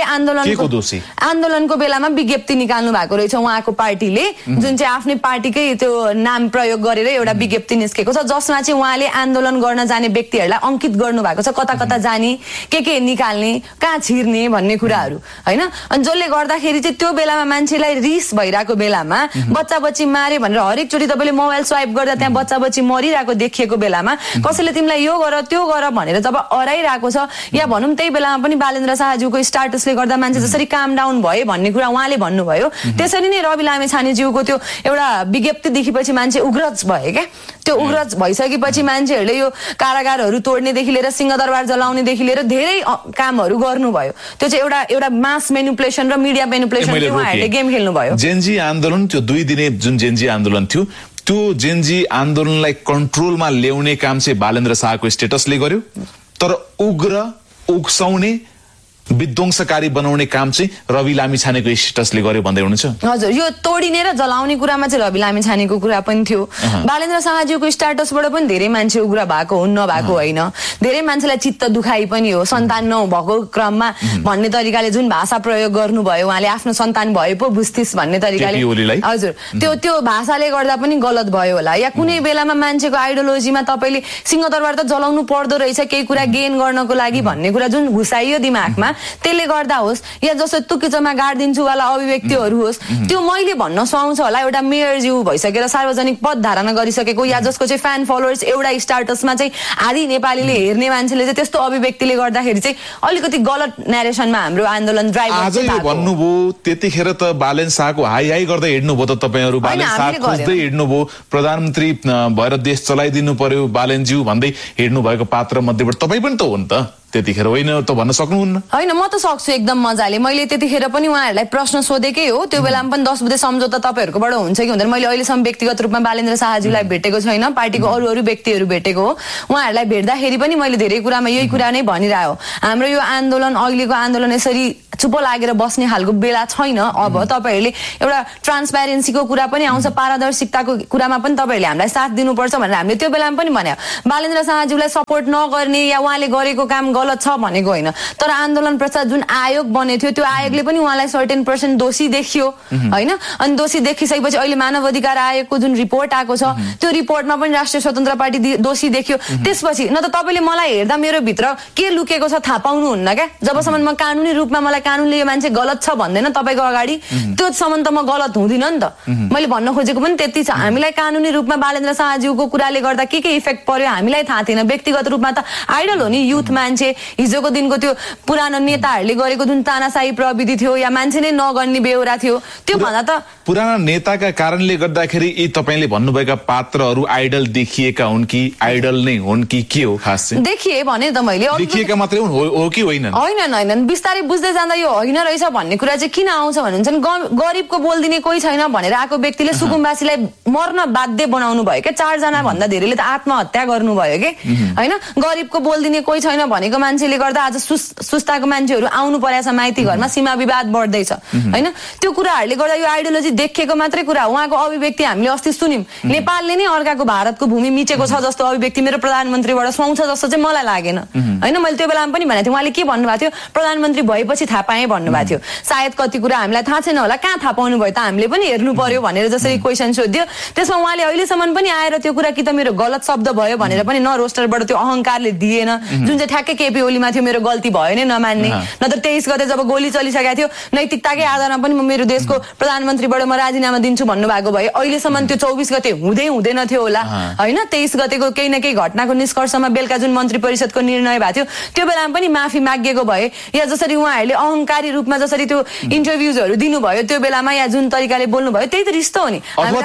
आन्दोलनको बेलामा विज्ञप्ति निकाल्नु भएको रहेछ उहाँको पार्टीले जुन चाहिँ आफ्नै पार्टीकै त्यो नाम प्रयोग गरेर एउटा विज्ञप्ति निस्केको छ जसमा चाहिँ उहाँले आन्दोलन गर्न जाने व्यक्तिहरूलाई अंकित गर्नु भएको छ कता कता जाने के निकाल्ने कहाँ छिर्ने भन्ने कुराहरू हैन अनि जसले गर्दाखेरि चाहिँ त्यो बेलामा मान्छेलाई रिस भइरहेको बेलामा बच्चा बच्ची मारे भनेर हरेक चोटी तपाईले मोबाइल स्वाइप गर्दा त्यहाँ बच्चा बच्ची मरिरहेको देखिएको बेलामा कसैले तिमीलाई यो गर त्यो गर भनेर जब अराइरहेको छ या भनौं त्यही बेलामा पनि बालेन्द्र शाहज्यूको स्टाटसले गर्दा मान्छे जसरी काम डाउन भए भन्ने कुरा उहाँले भन्नुभयो त्यसरी नै रवि लामिछानेज्यूको त्यो एउटा विज्ञप्ति देखेपछि मान्छे उग्रज भयो क्या त्यो उग्रज भइसकेपछि मान्छेहरूले यो कारागारहरू तोड्नेदेखि लिएर सिंहदरबार जलाउनेदेखि लिएर धेरै कामहरू गर्नुभयो त्यो चाहिँ एउटा मास मेनिपुलेसन र मिडिया मेनिपुलेसनले उहाँहरूले गेम खेल्नुभयो जेनजी आन्दोलन त्यो 2 दिने जुन जेनजी आन्दोलन थियो त्यो जेनजी आन्दोलनलाई कन्ट्रोलमा ल्याउने काम चाहिँ बालेन्द्र शाहको स्टेटसले गर्यो तर उग्र उक्साउने विध्वंसकारी बनाउने काम चाहिँ रवि लामिछानेको स्टेटसले गर्यो भन्दै हुनुहुन्छ हजुर यो तोडिने र जलाउने कुरामा चाहिँ रवि लामिछानेको कुरा पनि थियो बालेन्द्र शाहज्यूको स्टेटसबाट पनि धेरै मान्छे उग्र भएको हुन् नभएको होइन धेरै मान्छेलाई चित्त दुखाइ पनि हो सन्तान नभएको क्रममा भन्ने तरिकाले जुन भाषा प्रयोग गर्नुभयो उहाँले आफ्नो सन्तान भए पो बुझ्थिस् भन्ने तरिकाले हजुर त्यो भाषाले गर्दा पनि गलत भयो होला या कुनै बेलामा मान्छेको आइडियोलोजीमा तपाईले सिंहदरबार त जलाउनु पर्दो रहेछ केही कुरा गेन गर्नको लागि भन्ने कुरा जुन घुसाइयो दिमागमा त्यसले गर्दा होस् या जस्तो तुकिचोमा गाड्दिन्छु वाला अभिव्यक्तिहरू होस् त्यो मैले भन्न सुहाउँछ होला एउटा मेयरज्यू भइसकेर सार्वजनिक पद धारण गरिसकेको या जसको चाहिँ फ्यान फलोवर्स एउटा स्टाटसमा चाहिँ आधी नेपालीले हेर्ने मान्छेले चाहिँ त्यस्तो अभिव्यक्तिले गर्दाखेरि चाहिँ अलिकति गलत न्यारेसनमा हाम्रो आन्दोलन ड्राइभ आज यो भन्नुभयो त्यतिखेर त बालेन्द्र शाहको हाई हाई गर्दै हिड्नुभयो त तपाईहरु बालेन्द्र शाह खोज्दै हिड्नुभयो प्रधानमन्त्री भएर देश चलाइदिनु पर्यो बालेन्द्रज्यू भन्दै हिड्नु भएको पात्र मध्येबाट तपाई पनि त हो नि त त्यतिखेर होइन त भन्न सक्नुहुन्न हैन म त सक्छु एकदम मजाले मैले त्यतिखेर पनि उहाँहरूलाई प्रश्न सोधेकै हो त्यो बेलामा पनि 10 बुधे सम्झौता तपाईहरुकोबाट हुन्छ कि हुँदैन मैले अहिलेसम्म व्यक्तिगत रूपमा बालेन्द्र शाहज्यूलाई भेटेको छैन पार्टीको अरु व्यक्तिहरू भेटेको हो उहाँहरूलाई भेट्दाखेरि पनि मैले धेरै कुरामा यही कुरा नै भनिरायो हाम्रो यो आन्दोलन अहिलेको आन्दोलन यसरी चुप लागेर बस्ने खालको बेला छैन अब तपाईहरुले एउटा ट्रान्सपेरेन्सीको कुरा पनि आउँछ पारदर्शिताको कुरामा पनि तपाईहरुले हामीलाई साथ दिनुपर्छ भनेर हामीले त्यो बेलामा पनि भन्यो बालेन्द्र शाहज्यूलाई सपोर्ट नगर्ने या उहाँले गरेको काम गलत छ भनेको होइन तर आन्दोलन पश्चात जुन आयोग बनेको थियो त्यो आयोगले पनि उहाँलाई सर्टेन पर्सेन्ट दोषी देखियो हैन अनि दोषी देखिसकेपछि अहिले मानव अधिकार आयोगको जुन रिपोर्ट आएको छ त्यो रिपोर्टमा पनि राष्ट्रिय स्वतन्त्र पार्टी दोषी देखियो त्यसपछि न त तपाईले मलाई हेर्दा मेरो भित्र के लुकेको छ थाहा पाउनुहुन्न क्या जबसम्म म कानुनी रूपमा मलाई कानुनले यो मान्छे गलत छ भन्दैन तपाईको अगाडि त्योसम्म त म गलत हुँदिन नि त मैले भन्न खोजेको पनि त्यति छ हामीलाई कानुनी रूपमा बालेन्द्र शाहज्यूको कुराले गर्दा के इफेक्ट पर्यो हामीलाई थाहा थिएन व्यक्तिगत रूपमा त आइडल हो नि युथ मान्छे हिजोको दिनको त्यो पुरानो नेताहरूले गरेको जुन तानाशाही प्रविधि थियो या मान्छे नै नगर्ने बेहोरा थियो त्यो भन्दा त पुराना नेताका कारणले गर्दाखेरि यी तपाईले भन्नुभएका पात्रहरू आइडल देखिएका हुन् कि आइडल नै हुन् कि के हो खास चाहिँ देखिए भने त मैले देखिएका मात्रै हो कि होइन हैन बिस्तारै बुझ्दै जाँदा यो होइन रहेछ भन्ने कुरा चाहिँ किन आउँछ भन्नुहुन्छ गरिबको बोल्दिने कोही छैन भनेर आएको व्यक्तिले सुकुम्बासीलाई मर्न बाध्य बनाउनु भयो के 4 जना भन्दा धेरैले त आत्महत्या गर्नुभयो के हैन गरिबको बोल्दिने कोही छैन भनेको मान्छेले गर्दा आज सुस्ताको मान्छेहरू आउनु परेछ माइती घरमा सीमा विवाद बढ्दैछ हैन त्यो कुराहरुले गर्दा यो आइडियोलोजी देखेको मात्रै कुरा उहाँको अभिव्यक्ति हामीले अस्ति सुन्यौं नेपालले नै अर्काको भारतको भूमि मिचेको छ जस्तो अभिव्यक्ति मेरो प्रधानमन्त्रीबाट सुहाउँछ जस्तो चाहिँ मलाई लागेन हैन मैले त्यो बेलामा पनि भनेको थिएँ उहाँले के भन्नुभएको थियो प्रधानमन्त्री भएपछि थाहा पाएँ भन्नुभएको थियो सायद कति कुरा हामीलाई थाहा छैन होला कहाँ थाहा पाउनु भयो त हामीले पनि हेर्नु पर्यो भनेर जसरी क्वेशन सोध्यो त्यसमा उहाँले अहिलेसम्म पनि आएर त्यो कुरा कि त मेरो गलत शब्द भयो भनेर पनि न रोस्टरबाट त्यो अहंकारले दिएन जुन चाहिँ ठ्याक्कै केपी ओलीमा थियो मेरो गल्ती भयो नै नमान्ने नत्र 23 गते जब गोली चलिसकेको थियो नैतिकताकै आधारमा पनि म मेरो देशको प्रधानमन्त्रीबाट म राजीनामा दिन्छु भन्नु भएको भए अहिलेसम्म त्यो 24 गते हुँदैन थियो होला हैन 23 गतेको केही न केही घटनाको निष्कर्षमा बेलका जुन मन्त्री परिषदको निर्णय भएको थियो त्यो बेलामा पनि माफी मागेको भए या जसरी उहाँहरूले अहंकारी रूपमा जसरी त्यो इन्टरभ्युजहरू दिनुभयो त्यो बेलामा या जुन तरिकाले बोल्नु भयो त्यही त रिस्तो हो नि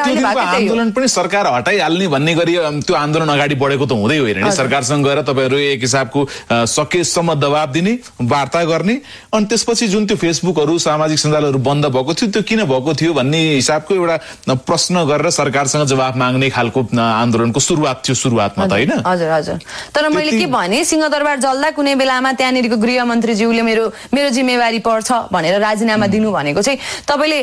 आन्दोलन पनि सरकार हटाइहाल्ने भन्ने गरी त्यो आन्दोलन अगाडि बढेको त हुँदै होइन नि सरकारसँग गएर तपाईहरु एक हिसाबको सकेसम्म दबाब दिने वार्ता गर्ने अनि त्यसपछि जुन त्यो फेसबुकहरू सामाजिक सञ्जालहरू बन्द भएको थियो त्यो किन भएको थियो भन्ने हिसाबको एउटा प्रश्न गरेर सरकारसँग जवाफ माग्ने खालको आन्दोलनको सुरुवात थियो सुरुवातमा त हैन हजुर हजुर तर मैले के भने सिंहदरबार जल्दा कुनै बेलामा त्यहाँनिरको गृहमन्त्रीज्यूले मेरो जिम्मेवारी पर्छ भनेर राजीनामा दिनु भनेको चाहिँ तपाईले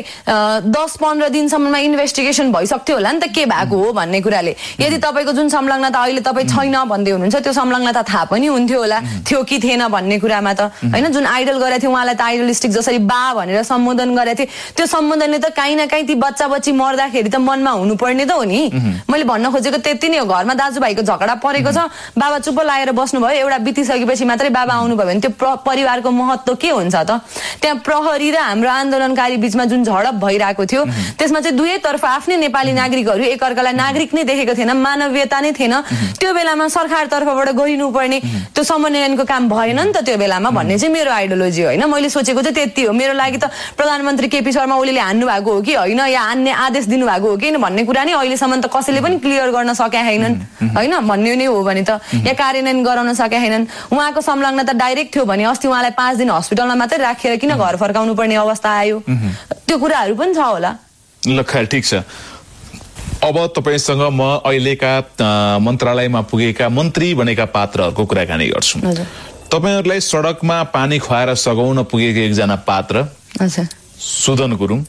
10-15 दिनसम्ममा इन्भेस्टिगेसन भइसक्थ्यो होला नि त के भएको हो भन्ने कुराले यदि तपाईको जुन संलग्नता अहिले तपाई छैन भन्दै हुनुहुन्छ त्यो संलग्नता थाहा पनि हुन्थ्यो होला थियो कि थिएन भन्ने कुरामा त हैन जुन आइडल गरेको थियो उहाँलाई त आइडलिस्टिक जसरी बा भनेर सम्बोधन गरेको थियो त्यो सम्बोधनले त काहीँ न काहीँ ती बच्चा बच्ची मर्दाखेरि त मनमा हुनुपर्ने त हो नि मैले भन्न खोजेको त्यति नै हो घरमा दाजुभाइको झगडा परेको छ बाबा चुप्प लागेर बस्नुभयो एउटा बितिसकेपछि मात्रै बाबा आउनुभयो भने त्यो परिवारको महत्त्व के हुन्छ त त्यहाँ प्रहरी र हाम्रो आन्दोलनकारी बीचमा जुन झडप भइरहेको थियो त्यसमा चाहिँ दुवैतर्फ आफ्नै नेपाली नागरिकहरू एकअर्कालाई नागरिक नै देखेको थिएन मानवीयता नै थिएन त्यो बेलामा सरकार तर्फबाट गरिनुपर्ने त्यो समन्वयनको काम भएन नि त त्यो बेलामा भन्ने चाहिँ मेरो आइडियोलोजी हो हैन मैले सोचेको चाहिँ त्यति हो मेरो लागि त प्रधानमन्त्री केपी शर्मा ओलीले हान्नु भएको हो कि होइन या हान्ने आदेश दिनु भएको हो कि भन्ने कुरा नै अहिलेसम्म त कसैले पनि क्लियर गर्न सकेका छैनन् हैन भन्ने नै हो भने त या कार्यान्वयन गराउन सकेका छैनन् उहाँको संलग्नता डाइरेक्ट थियो भने अस्ति उहाँलाई 5 दिन हस्पिटलमा मात्रै राखेर किन घर फर्काउनु पर्ने अवस्था आयो त्यो कुराहरू पनि छ होला ल खैर ठीक छ अब तपाईसँग म अहिलेका मन्त्रालयमा पुगेका मन्त्री बनेका पात्रहरूको कुराकानी गर्छु तपाईहरुलाई सडकमा पानी खुवाएर सघाउन पुगेको एकजना पात्र सुदन गुरुङ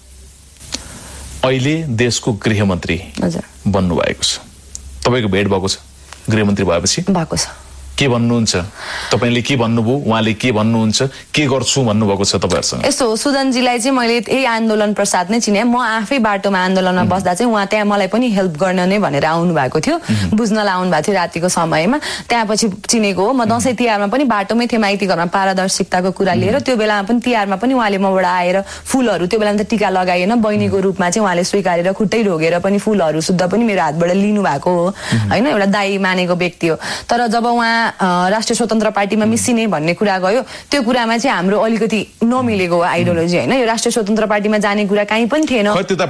अहिले देशको गृहमन्त्री बन्नु भएको छ तपाईको भेट भएको छ गृहमन्त्री भएपछि भएको छ के भन्नुहुन्छ तपाईले के भन्नुभयो उहाँले के भन्नुहुन्छ के गर्छु भन्नुभएको छ तपाईहरुसँग यस्तो सुदनजीलाई चाहिँ मैले यही आन्दोलन प्रसाद नै चिने म आफै बाटोमा आन्दोलनमा बस्दा चाहिँ उहाँ त्यहाँ मलाई पनि हेल्प गर्न नै भनेर आउनु भएको थियो बुझ्नलाई आउनु भएको थियो रातिको समयमा त्यहाँपछि चिनेको हो म दशैं तिहारमा पनि बाटोमै थिएँ माइती घरमा पारदर्शिताको कुरा लिएर त्यो बेलामा पनि तिहारमा पनि उहाँले मबाट आएर फूलहरू त्यो बेलामा त टीका लगाइएन बहिनीको रूपमा चाहिँ उहाँले स्वीकारेर खुट्टै ढोगेर पनि फूलहरू शुद्ध पनि मेरो हातबाट लिनु भएको हो हैन एउटा दाइ मानेको व्यक्ति हो तर जब उहाँ राष्ट्रिय स्वतन्त्र पार्टीमा मिसिने भन्ने कुरा गयो त्यो कुरामा चाहिँ हाम्रो अलिकति नमिलेको आइडियोलोजी हैन यो राष्ट्रिय स्वतन्त्र पार्टीमा जाने कुरा कहीँ पनि थिएन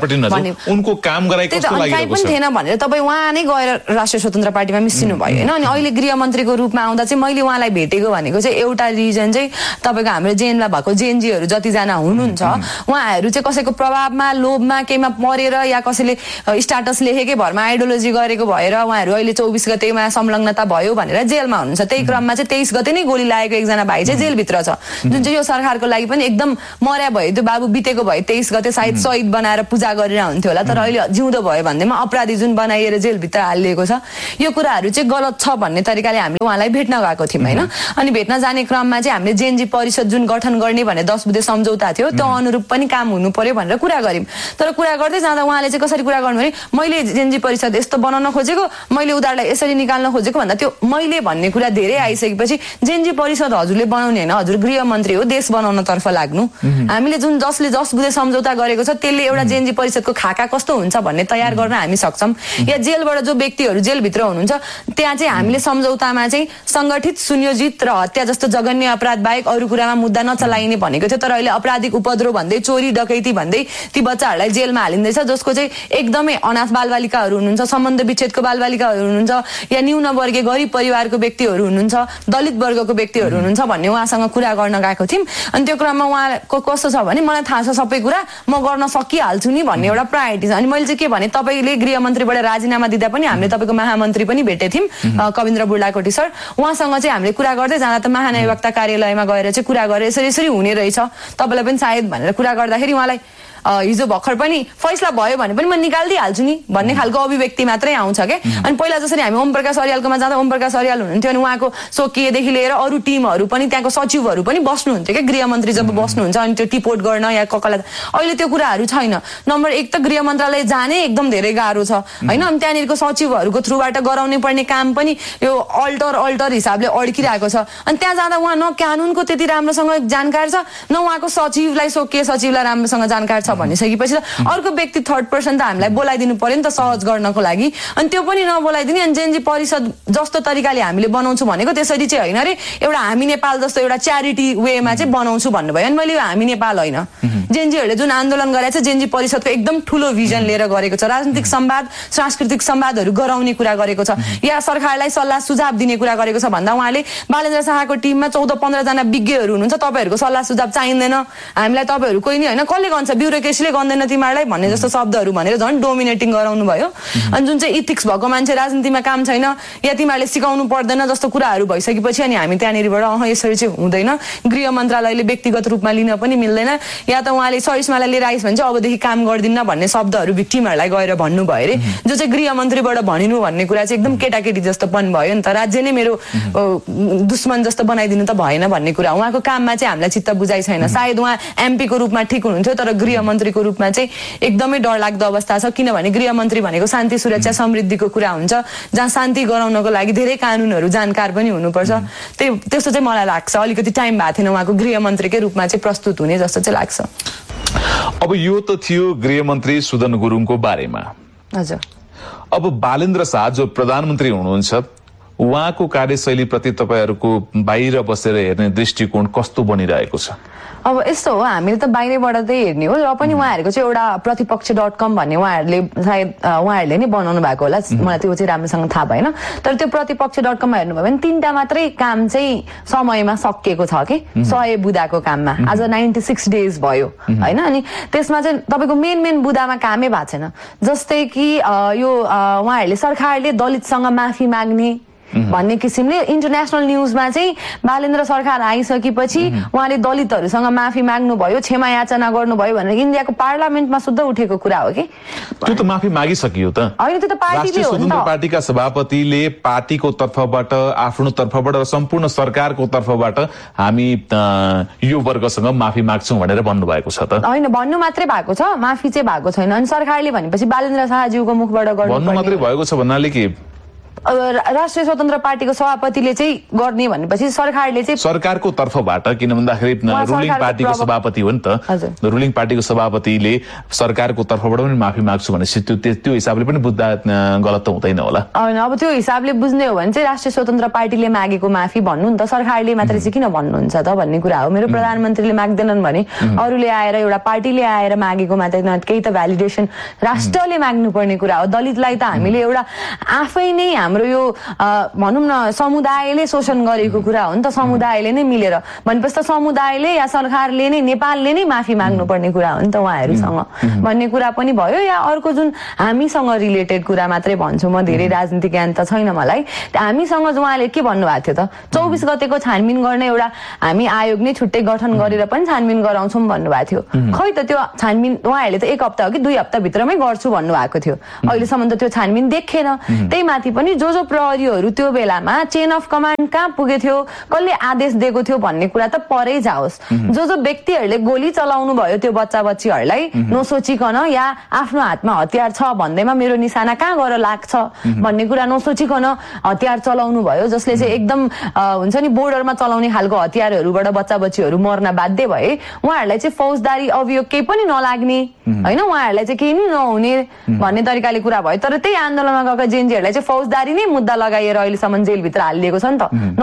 उनको काम गराइ कस्तो लागिरहेको छ थिएन भनेर तपाई उहाँ नै गएर राष्ट्रिय स्वतन्त्र पार्टीमा मिसिनु भयो हैन अनि अहिले गृहमन्त्रीको रूपमा आउँदा चाहिँ मैले उहाँलाई भेटेको भनेको चाहिँ एउटा रिजन चाहिँ तपाईको हाम्रो जेनमा भएको जेनजीहरू जति जना हुनुहुन्छ उहाँहरू चाहिँ कसैको प्रभावमा लोभमा केमा परेर या कसैले स्ट्याटस लेखेकै भरमा आइडियोलोजी गरेको भएर उहाँहरू अहिले 24 गतेमा संलग्नता भयो भनेर जेलमा हुनुहुन्छ त्यही क्रममा चाहिँ 23 गते नै गोली लागेको एकजना भाइ चाहिँ जेलभित्र छ जुन चाहिँ यो सरकारको लागि पनि एकदम मर्या भयो त्यो बाबु बितेको भयो 23 गते सायद शहीद बनाएर पूजा गरेर हुन्थ्यो होला तर अहिले जिउँदो भयो भन्दैमा अपराधी जुन बनाइएर जेलभित्र हालिएको छ यो कुराहरू चाहिँ गलत छ भन्ने तरिकाले हामीले उहाँलाई भेट्न गएको थियौँ हैन अनि भेट्न जाने क्रममा चाहिँ हामीले जेनजी परिषद जुन गठन गर्ने भने 10 बुँदे सम्झौता थियो त्यो अनुरूप पनि काम हुनु पर्यो भनेर कुरा गर्यौं तर कुरा गर्दै जाँदा उहाँले चाहिँ कसरी कुरा गर्नु भने मैले जेनजी परिषद यस्तो बनाउन खोजेको मैले उनीहरुलाई यसरी निकाल्न खोजेको भन्दा त्यो मैले भन्ने कुरा धेरै आइसकेपछि जेनजी परिषद हजुरले बनाउने हैन हजुर गृहमन्त्री हो देश बनाउन तर्फ लाग्नु हामीले जुन जसले 10 बुँदे सम्झौता गरेको छ त्यसले एउटा जेनजी परिषदको खाका कस्तो हुन्छ भन्ने तयार गर्न हामी सक्छौं या जेलबाट जो व्यक्तिहरू जेल भित्र हुनुहुन्छ त्यहाँ चाहिँ हामीले सम्झौतामा चाहिँ संगठित सुनियोजित र हत्या जस्तो जघन्य अपराध बाहेक अरु कुरामा मुद्दा नचलाइने भनेको थियो तर अहिले अपराधिक उपद्रव भन्दै चोरी डकैती भन्दै ती बच्चाहरूलाई जेलमा हालिँदैछ जसको चाहिँ एकदमै अनाथ बालबालिकाहरू हुनुहुन्छ सम्बन्ध विच्छेदको बालबालिकाहरू हुनुहुन्छ या न्यून वर्गीय गरिब परिवारको व्यक्तिहरू हुनुहुन्छ दलित वर्गको व्यक्तिहरू हुनुहुन्छ भन्ने उहाँसँग कुरा गर्न गएको थियौं अनि त्यो क्रममा उहाँको कस्तो छ भने मलाई थाहा छ सबै कुरा म गर्न सकिहाल्छु नि भन्ने एउटा प्रायोरिटी छ अनि मैले चाहिँ के भने तपाईले गृहमन्त्रीबाट राजीनामा दिँदा पनि हामीले तपाईको महामन्त्री पनि भेटे थियौं कविन्द्र बुढाकोटी सर उहाँसँग चाहिँ हामीले कुरा गर्दै जाँदा त महाधिवक्ता कार्यालयमा गएर चाहिँ कुरा गरेर यसरी हुने रहेछ तपाईलाई पनि सायद भनेर कुरा गर्दाखेरि उहाँलाई हिजो भर्खर पनि फैसला भयो भने पनि म निकाल्दिहाल्छु नि भन्ने खालको अभिव्यक्ति मात्रै आउँछ के अनि पहिला जसरी हामी ओम प्रकाश अर्यालकोमा जाँदा ओम प्रकाश अर्याल हुनुहुन्थ्यो अनि उहाँको स्वकीयदेखि लिएर अरू टिमहरू पनि त्यहाँको सचिवहरू पनि बस्नुहुन्थ्यो के गृहमन्त्री जब बस्नुहुन्छ अनि त्यो टिपोट गर्न या ककला अहिले त्यो कुराहरू छैन नम्बर 1 त गृह मन्त्रालय जाने एकदम धेरै गाह्रो छ हैन अनि त्यहाँनिरको सचिवहरूको थ्रुबाट गराउने पर्ने काम पनि यो अल्टर हिसाबले अड्किरहेको छ अनि त्यहाँ जाँदा उहाँ न कानुनको त्यति राम्रोसँग जानकार छ न उहाँको सचिवलाई स्वकीय सचिवलाई राम्रोसँग जानकार छ भनिसकेपछि अर्को व्यक्ति थर्ड पर्सन त हामीलाई बोलाइदिनु पर्यो नि त सहज गर्नको लागि अनि त्यो पनि नबोलाइदिने अनि जेनजी परिषद जस्तो तरिकाले हामीले बनाउँछु भनेको त्यसरी चाहिँ हैन रे एउटा हामी नेपाल जस्तो एउटा च्यारिटी वेमा चाहिँ बनाउँछु भन्नुभयो अनि मैले हामी नेपाल हैन जेनजीहरुले जुन आन्दोलन गरेको छ जेनजी परिषदको एकदम ठूलो भिजन लिएर गरेको छ राजनीतिक संवाद सांस्कृतिक संवादहरू गराउने कुरा गरेको छ या सरकारलाई सल्लाह सुझाव दिने कुरा गरेको छ भन्दा उहाँले बालेन्द्र शाहको टिममा 14-15 जना विज्ञहरू हुनुहुन्छ तपाईहरुको सल्लाह सुझाव चाहिँदैन हामीलाई तपाईहरु कोही नि हैन कसले गर्छ ब्युरो ठुलो केसीले गर्दैन तिमीहरूलाई भन्ने जस्तो शब्दहरू भनेर झन् डोमिनेटिङ गराउनु भयो। अनि जुन चाहिँ इथिक्स भएको मान्छे राजनीतिमा काम छैन या तिमीहरूले सिकाउनु पर्दैन जस्तो कुराहरू भइसकेपछि अनि हामी त्यहाँनिरबाट यसरी चाहिँ हुँदैन, गृह मन्त्रालयले व्यक्तिगत रूपमा लिन पनि मिल्दैन, या त उहाँले सरिस्मालाई लिएर आइस भने चाहिँ अबदेखि काम गर्दिन्न भन्ने शब्दहरू भिक्टिमहरूलाई गएर भन्नुभयो अरे, जो चाहिँ गृह मन्त्रीबाट भनिनु भन्ने कुरा चाहिँ एकदम केटाकेटी जस्तो पनि भयो नि त। राज्य नै मेरो दुश्मन जस्तो बनाइदिनु त भएन भन्ने कुरा। उहाँको काममा चाहिँ हामीलाई चित्त बुझाइ छैन। सायद उहाँ एमपीको रूपमा ठिक हुनुहुन्थ्यो, तर गृह मन्त्रीको रूपमा चाहिँ एकदमै डरलाग्दो अवस्था छ। किनभने गृह मन्त्री भनेको शान्ति सुरक्षा समृद्धिको कुरा हुन्छ, जहाँ शान्ति गराउनको लागि धेरै कानुनहरू जानकार पनि हुनुपर्छ। त्यस्तो चाहिँ मलाई लाग्छ अलिकति टाइम भएको थिएन उहाँको गृह मन्त्रीकै रूपमा चाहिँ प्रस्तुत हुने जस्तो चाहिँ लाग्छ। अब यो त थियो गृहमन्त्री सुदन गुरुङको बारेमा। हजुर, अब बालेन्द्र शाह जो प्रधानमन्त्री हुनुहुन्छ उहाँको कार्यशैली प्रति तपाईहरूको बाहिर बसेर हेर्ने दृष्टिकोण कस्तो बनिरहेको छ? अब यस्तो हो, हामीले त बाहिरबाट चाहिँ हेर्ने हो, र पनि उहाँहरूको चाहिँ एउटा प्रतिपक्ष.com भन्ने उहाँहरूले सायद उहाँहरूले नै बनाउनु भएको होला, मलाई त्यो चाहिँ राम्रोसँग थाहा भएन। तर त्यो प्रतिपक्ष.com हेर्नुभयो भने 3टा मात्रै काम चाहिँ समयमा सकिएको छ कि 100 बुदाको काममा। आज 96 डेज भयो होइन। अनि त्यसमा चाहिँ तपाईँको मेन बुदामा कामै भएको छैन। जस्तै कि यो उहाँहरूले सरकारले दलितसँग माफी माग्ने भन्ने किसिमले इन्टरनेसनल न्युजमा चाहिँ बालेन्द्र सरकार आइसकेपछि उहाँले दलितहरूसँग माफी माग्नुभयो, क्षमा याचना गर्नुभयो भनेर इन्डियाको पार्लियामेन्टमा शुद्ध उठेको कुरा हो कि। त्यो त माफी मागिसकियो त। होइन, त्यो त पार्टीले हो नि त। पार्टीका सभापतिले पार्टीको तर्फबाट, आफ्नो तर्फबाट र सम्पूर्ण सरकारको तर्फबाट हामी यो वर्गसँग माफी माग्छौँ भनेर भन्नुभएको छ त। होइन, भन्नु मात्रै भएको छ, माफी चाहिँ भएको छैन। अनि सरकारले भनेपछि बालेन्द्र शाहज्यूको मुखबाट भन्नु मात्रै भएको छ भन्नाले के राष्ट्रिय स्वतन्त्र पार्टीको सभापतिले चाहिँ गर्ने भनेपछि सरकारले चाहिँ सरकारको तर्फबाट, किन भन्दाखेरि रुलिङ पार्टीको सभापति हो नि त, रुलिङ पार्टीको सभापतिले सरकारको तर्फबाट पनि माफी माग्छु भनेपछि त्यो हिसाबले पनि बुझ्दा गलत त हुँदैन होला? होइन, अब त्यो हिसाबले बुझ्ने हो भने चाहिँ राष्ट्रिय स्वतन्त्र पार्टीले मागेको माफी भन्नु नि त, सरकारले मात्रै चाहिँ किन भन्नुहुन्छ त भन्ने कुरा हो। मेरो प्रधानमन्त्रीले माग्दैनन् भने अरूले आएर एउटा पार्टीले आएर मागेको मात्रै केही त भ्यालिडेसन राष्ट्रले माग्नुपर्ने कुरा हो। दलितलाई त हामीले एउटा आफै नै हाम्रो यो भनौँ न समुदायले शोषण गरेको कुरा हो नि त, समुदायले नै मिलेर भनेपछि त समुदायले या सरकारले नै, नेपालले नै माफी माग्नुपर्ने कुरा हो नि त उहाँहरूसँग भन्ने कुरा पनि भयो। या अर्को जुन हामीसँग रिलेटेड कुरा मात्रै भन्छु म, धेरै राजनीतिक ज्ञान त छैन मलाई, हामीसँग उहाँले के भन्नुभएको थियो त, 24 गतेको छानबिन गर्ने एउटा हामी आयोग नै छुट्टै गठन गरेर पनि छानबिन गराउँछौँ भन्नुभएको थियो। खै त त्यो छानबिन उहाँहरूले त 1 हप्ता हो कि 2 हप्ताभित्रमै गर्छु भन्नुभएको थियो। अहिलेसम्म त त्यो छानबिन देखेन। त्यही माथि पनि जो प्रहरीहरू त्यो बेलामा चेन अफ कमान्ड कहाँ पुगे थियो, कसले आदेश दिएको थियो भन्ने कुरा त परै जाओस्। जो व्यक्तिहरूले गोली चलाउनु भयो त्यो बच्चा बच्चीहरूलाई नसोचिकन या आफ्नो हातमा हतियार छ भन्दैमा मेरो निशाना कहाँ गएर लाग्छ भन्ने कुरा नसोचिकन हतियार चलाउनु भयो, जसले चाहिँ एकदम हुन्छ नि बोर्डरमा चलाउने खालको हतियारहरूबाट बच्चा बच्चीहरू मर्न बाध्य भए। उहाँहरूलाई चाहिँ फौजदारी अभियोग केही पनि नलाग्ने होइन, उहाँहरूलाई चाहिँ केही नै नहुने भन्ने तरिकाले कुरा भयो। तर त्यही आन्दोलनमा गएका जेएनजीहरूलाई चाहिँ फौजदारी नै मुद्दा लगाएर अहिलेसम्म जेलभित्र हालिदिएको छ नि त।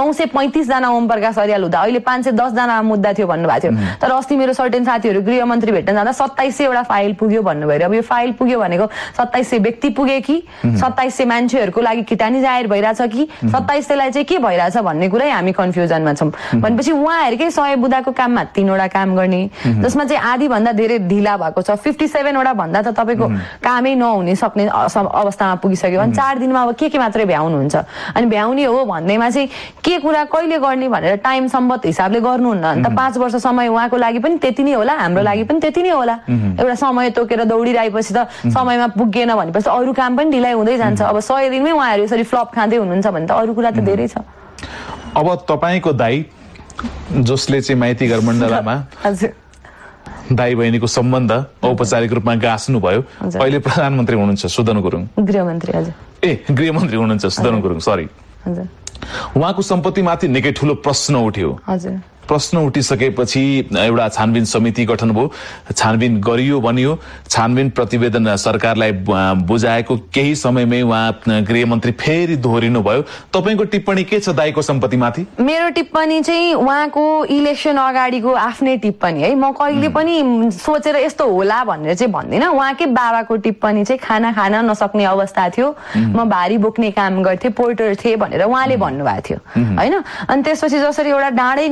935 जना ओम प्रकाश अर्याल हुँदा अहिले 510 जना मुद्दा थियो भन्नुभएको थियो। तर अस्ति मेरो सर्टेन साथीहरू गृहमन्त्री भेट्न जाँदा 2700 वटा फाइल पुग्यो भन्नुभयो। अब यो फाइल पुग्यो भनेको 2700 व्यक्ति पुगे कि 2700 मान्छेहरूको लागि किटानी जाहेर भइरहेछ कि 2700लाई चाहिँ के भइरहेछ भन्ने कुरै हामी कन्फ्युजनमा छौँ। भनेपछि उहाँहरूकै 100 बुदाको काममा 3 वटा काम गर्ने, जसमा चाहिँ आधी भन्दा धेरै ढिला भएको छ। 57 वटा भन्दा त तपाईँको कामै नहुने सक्ने अवस्थामा पुगिसक्यो। अनि 4 दिनमा अब के मात्रै भ्याउनुहुन्छ। अनि भ्याउने हो भन्दैमा चाहिँ के कुरा कहिले गर्ने भनेर टाइम सम्बद्ध हिसाबले गर्नुहुन्न। अन्त 5 वर्ष समय उहाँको लागि पनि त्यति नै होला, हाम्रो लागि पनि त्यति नै होला। एउटा समय तोकेर दौडिरहेपछि त समयमा पुगेन भनेपछि अरू काम पनि ढिलाइ हुँदै जान्छ। अब 100 दिनमै उहाँहरू यसरी फ्लप खाँदै हुनुहुन्छ भने त अरू कुरा त धेरै छ। अब तपाईँको दाइ जसले चाहिँ माइती घर मण्डलामा दाइ बहिनीको सम्बन्ध औपचारिक रूपमा गाँच्नु भयो, अहिले प्रधानमन्त्री हुनुहुन्छ सुदन गुरुङ, गृहमन्त्री। हजुर, गृहमन्त्री हुनुहुन्छ सुदन गुरुङ, सरी। उहाँको सम्पत्तिमाथि निकै ठुलो प्रश्न उठ्यो। हजुर, प्रश्न उठिसकेपछि एउटा छानबिन समिति गठन भयो, छानबिन गरियो भनियो। छानबिन प्रतिवेदन सरकारलाई बुझाएको केही समयमै उहाँ गृहमन्त्री फेरि दोहोरिनु भयो। तपाईँको टिप्पणी के छ दाइको सम्पत्तिमाथि? मेरो टिप्पणी चाहिँ उहाँको इलेक्सन अगाडिको आफ्नै टिप्पणी है। म कहिले पनि सोचेर यस्तो होला भनेर चाहिँ भन्दिनँ। उहाँकै बाबाको टिप्पणी चाहिँ खाना खान नसक्ने अवस्था थियो, म भारी बोक्ने काम गर्थेँ, पोर्टर थिएँ भनेर उहाँले भन्नुभएको थियो होइन। अनि त्यसपछि जसरी एउटा डाँडै निस्क्यो अनि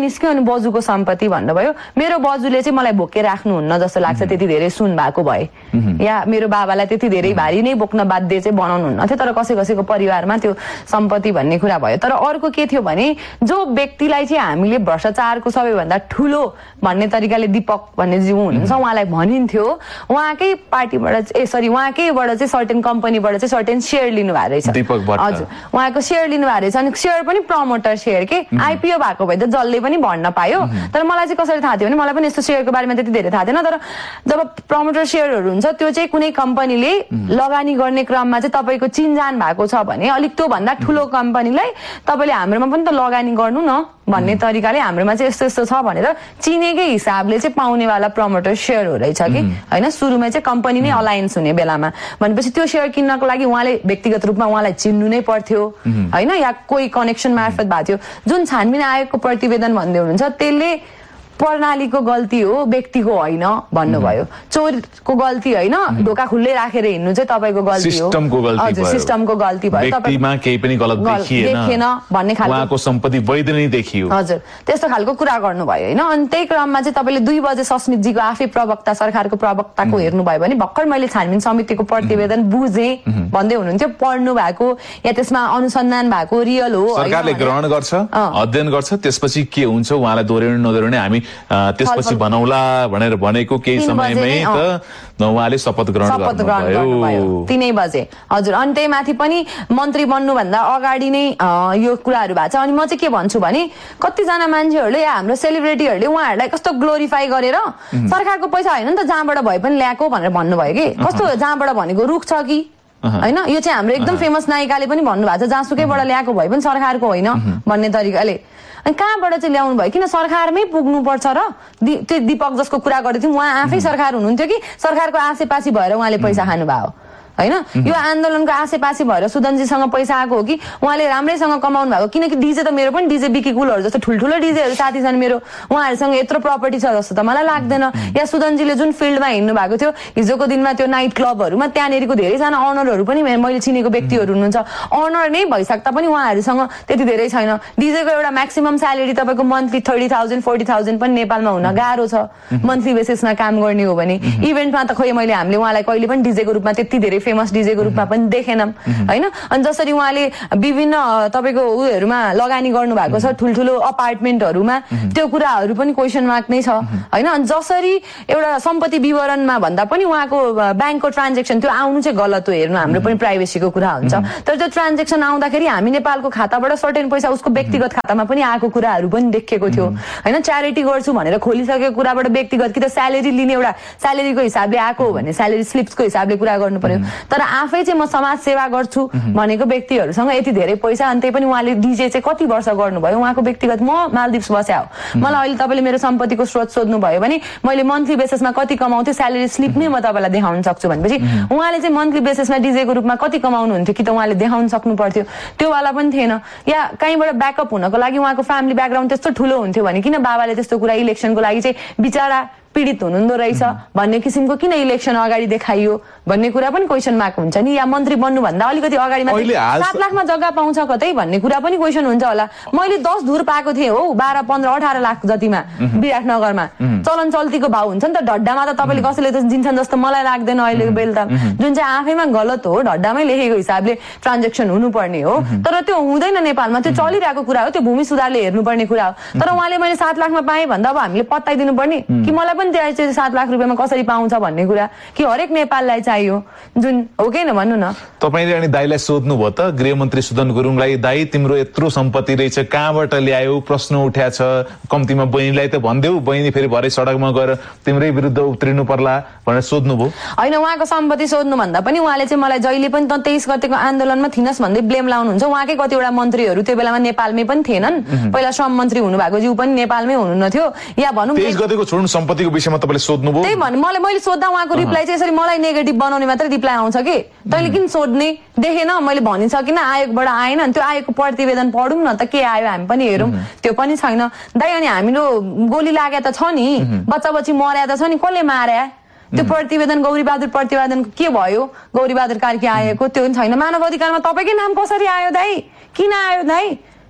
बजुको सम्पत्ति भन्नुभयो, मेरो बजुले चाहिँ मलाई भोके राख्नुहुन्न जस्तो लाग्छ, त्यति धेरै सुन भएको भए, या मेरो बाबालाई त्यति धेरै भारी नै बोक्न बाध्य चाहिँ बनाउनुहुन्न थियो, तर कसैको परिवारमा त्यो सम्पत्ति भन्ने कुरा भयो। तर अर्को के थियो भने जो व्यक्तिलाई चाहिँ हामीले भ्रष्टाचारको सबैभन्दा ठुलो भन्ने तरिकाले दीपक भन्ने जो हुनुहुन्छ उहाँलाई भनिन्थ्यो, उहाँकै पार्टीबाट उहाँकैबाट चाहिँ सर्टेन कम्पनीबाट चाहिँ सर्टेन सेयर लिनु भएको रहेछ। हजुर, उहाँको सेयर लिनु भएको रहेछ, अनि सेयर पनि प्रमोटर सेयर के आइपिओ भएको भए त जसले पनि भन्न पायो। तर मलाई चाहिँ कसरी थाहा थियो भने मलाई पनि यस्तो सेयरको बारेमा त्यति धेरै थाहा थिएन, तर जब प्रमोटर सेयरहरू हुन्छ त्यो चाहिँ कुनै कम्पनीले लगानी गर्ने क्रममा चाहिँ तपाईँको चिनजान भएको छ भने अलिक त्यो भन्दा ठुलो कम्पनीलाई तपाईँले हाम्रोमा पनि त लगानी गर्नु न भन्ने तरिकाले हाम्रोमा चाहिँ यस्तो यस्तो छ भनेर चिनेकै हिसाबले चाहिँ पाउनेवाला प्रमोटर सेयर हो रहेछ कि होइन। सुरुमा चाहिँ कम्पनी नै अलायन्स हुने बेलामा भनेपछि त्यो सेयर किन्नको लागि उहाँले व्यक्तिगत रूपमा उहाँलाई चिन्नु नै पर्थ्यो होइन, या कोही कनेक्सन मार्फत भएको थियो। जुन छानबिन आयोगको प्रतिवेदन भन्दै हुनुहुन्छ त्यसले प्रणालीको गल्ती हो, व्यक्तिको होइन भन्नुभयो। चोरको गल्ती होइन, ढोका खुल्लै राखेर हिँड्नु चाहिँ तपाईँको गल्ती हो, हजुर सिस्टमको गल्ती भयो, व्यक्तिमा केही पनि गलत देखिएन भन्ने खालको, उहाँको सम्पत्ति वैध नै देखियो, हजुर त्यस्तो खालको कुरा गर्नुभयो होइन। अनि त्यही क्रममा चाहिँ तपाईँले 2 बजे सस्मितजीको आफै प्रवक्ता सरकारको प्रवक्ताको हेर्नुभयो भने भर्खर मैले छानबिन समितिको प्रतिवेदन बुझेँ भन्दै हुनुहुन्थ्यो, पढ्नु भएको या त्यसमा अनुसन्धान भएको रियल हो, सरकारले ग्रहण गर्छ, अध्ययन गर्छ, त्यसपछि के हुन्छ उहाँलाई दोहोऱ्याउने नदोहोऱ्याउने हामी त्यसपछि भनौला भनेर भनेको केही समयमै त उहाँले शपथ ग्रहण गर्नुभयो 3 बजे, हजुर। अनि त्यही माथि पनि मन्त्री बन्नुभन्दा अगाडि नै यो कुराहरू भएको छ। अनि म चाहिँ के भन्छु भने कतिजना मान्छेहरूले या हाम्रो सेलिब्रिटीहरूले उहाँहरूलाई कस्तो ग्लोरिफाई गरेर सरकारको पैसा होइन नि त जहाँबाट भए पनि ल्याएको भनेर भन्नुभयो कि, कस्तो जहाँबाट भनेको रुख छ कि होइन। यो चाहिँ हाम्रो एकदम फेमस नायिकाले पनि भन्नुभएको छ जहाँसुकैबाट ल्याएको भए पनि सरकारको होइन भन्ने तरिकाले। अनि कहाँबाट चाहिँ ल्याउनु भयो, किन सरकारमै पुग्नुपर्छ र? त्यो दीपक जसको कुरा गर्दै थियौँ उहाँ आफै सरकार हुनुहुन्थ्यो कि सरकारको आसेपासी भएर उहाँले पैसा खानुभयो होइन? यो आन्दोलनको आसेपासी भएर सुदनजीसँग पैसा आएको हो कि उहाँले राम्रैसँग कमाउनु भएको? किनकि डिजे त मेरो पनि डिजे बिकी कुलहरू जस्तो ठुल्ठुलो डिजेहरू साथी छन् मेरो, उहाँहरूसँग यत्रो प्रपर्टी छ जस्तो त मलाई लाग्दैन। या सुदनजीले जुन फिल्डमा हिँड्नु भएको थियो हिजोको दिनमा त्यो नाइट क्लबहरूमा त्यहाँनिरको धेरैजना अनरहरू पनि मैले चिनेको व्यक्तिहरू हुनुहुन्छ, अनर नै भइसक्दा पनि उहाँहरूसँग त्यति धेरै छैन। डिजेको एउटा म्याक्सिमम स्यालेरी तपाईँको मन्थली 30,000 40,000 पनि नेपालमा हुन गाह्रो छ मन्थली बेसिसमा काम गर्ने हो भने। इभेन्टमा त खोइ हामीले हामीले उहाँलाई कहिले पनि डिजेको रूपमा त्यति धेरै फेमस डिजेको रूपमा पनि देखेनौँ होइन। अनि जसरी उहाँले विभिन्न तपाईँको उयोहरूमा लगानी गर्नु भएको छ ठुल्ठुलो अपार्टमेन्टहरूमा, त्यो कुराहरू पनि क्वेसन मार्क नै छ होइन। अनि जसरी एउटा सम्पत्ति विवरणमा भन्दा पनि उहाँको ब्याङ्कको ट्रान्जेक्सन त्यो आउनु चाहिँ गलत हो, हेर्नु हाम्रो पनि प्राइभेसीको कुरा हुन्छ। तर त्यो ट्रान्जेक्सन आउँदाखेरि हामी नेपालको खाताबाट सर्टेन पैसा उसको व्यक्तिगत खातामा पनि आएको कुराहरू पनि देखेको थियो होइन। च्यारिटी गर्छु भनेर खोलिसकेको कुराबाट व्यक्तिगत कि त स्यालेरी लिने एउटा स्यालेरीको हिसाबले आएको हो भने स्यालेरी स्लिप्सको हिसाबले कुरा गर्नु पर्यो। तर आफै चाहिँ म समाज सेवा गर्छु भनेको व्यक्तिहरूसँग यति धेरै पैसा, अनि त्यही पनि उहाँले डिजे चाहिँ कति वर्ष गर्नुभयो उहाँको व्यक्तिगत। म मालदिप्स बस्या हो, मलाई अहिले तपाईँले मेरो सम्पत्तिको स्रोत सोध्नुभयो भने मैले मन्थली बेसिसमा कति कमाउँथेँ स्यालेरी स्लिप नै म तपाईँलाई देखाउन सक्छु भनेपछि उहाँले चाहिँ मन्थली बेसिसमा डिजेको रूपमा कति कमाउनुहुन्थ्यो कि त उहाँले देखाउन सक्नु पर्थ्यो, त्यो वाला पनि थिएन। या कहीँबाट ब्याकअप हुनको लागि उहाँको फ्यामिली ब्याकग्राउन्ड त्यस्तो ठुलो हुन्थ्यो भने किन बाबाले त्यस्तो कुरा इलेक्सनको लागि चाहिँ बिचरा पीडित हुनुहुँदो रहेछ भन्ने किसिमको किन इलेक्सन अगाडि देखाइयो भन्ने कुरा पनि क्वेसन मार्क हुन्छ नि। या मन्त्री बन्नुभन्दा अलिकति अगाडि 7 लाखमा जग्गा पाउँछ कतै भन्ने कुरा पनि क्वेसन हुन्छ होला। मैले 10 धुर पाएको थिएँ हो 12, 15, 18 लाख जतिमा विराटनगरमा। चलन चल्तीको भाउ हुन्छ नि त, ढड्डामा त तपाईँले कसैले त दिन्छन् जस्तो मलाई लाग्दैन अहिलेको बेल त, जुन चाहिँ आफैमा गलत हो, ढड्डामै लेखेको हिसाबले ट्रान्जेक्सन हुनुपर्ने हो। तर त्यो हुँदैन नेपालमा, त्यो चलिरहेको कुरा हो, त्यो भूमि सुधारले हेर्नुपर्ने कुरा हो। तर उहाँले मैले 7 लाखमा पाएँ भन्दा अब हामीले पत्ताइदिनु पर्ने कि मलाई पनि त्यो 7 लाख रुपियाँमा कसरी पाउँछ भन्ने कुरा कि हरेक नेपाललाई चाहियो जुन हो कि न भन्नु न। तपाईले अनि दाइलाई सोध्नु भयो त गृहमन्त्री सुदन गुरुङलाई, दाइ तिम्रो यत्रो सम्पत्ति रहेछ कहाँबाट ल्यायो प्रश्न उठ्या छ, कम्तीमा बहिनीलाई त भन्देऊ, बहिनी फेरि भरे सडकमा गएर तिम्रै विरुद्ध उत्रिनु पर्ला भनेर सोध्नु भयो? होइन, उहाँको सम्पत्ति सोध्नु भन्दा पनि उहाँले चाहिँ मलाई जहिले पनि त 23 गतेको आन्दोलनमा थिनस् भन्दै ब्लेम लाउनुहुन्छ। उहाँकै कतिवटा मन्त्रीहरू त्यो बेलामा नेपालमै पनि थिएनन्, पहिला श्रम मन्त्री हुनुभएको ज्यू पनि नेपालमै हुनुहुन्न थियो। या भनौँ 23 गतेको छोड्नु सम्पत्तिको विषयमा तपाईँले सोध्नुभयो? त्यही भन्नु, मैले सोद्धा उहाँको रिप्लाई चाहिँ यसरी मलाई नेगेटिभ बनाउने मात्रै रिप्लाई आउँछ कि तैँले किन सोध्ने, देखेन मैले भनिसकिन, आयोगबाट आएन, अनि त्यो आयोगको प्रतिवेदन पढौँ न त के आयो हामी पनि हेरौँ, त्यो पनि छैन। दाइ अनि हामीलो गोली लागे त छ नि, बच्चा बच्ची मर्या त छ नि, कसले मार्या? त्यो प्रतिवेदन गौरीबहादुर प्रतिवेदन के भयो, गौरीबहादुर कार्की आएको त्यो पनि छैन। मानव अधिकारमा तपाईँकै नाम कसरी आयो दाइ, किन आयो दाइ?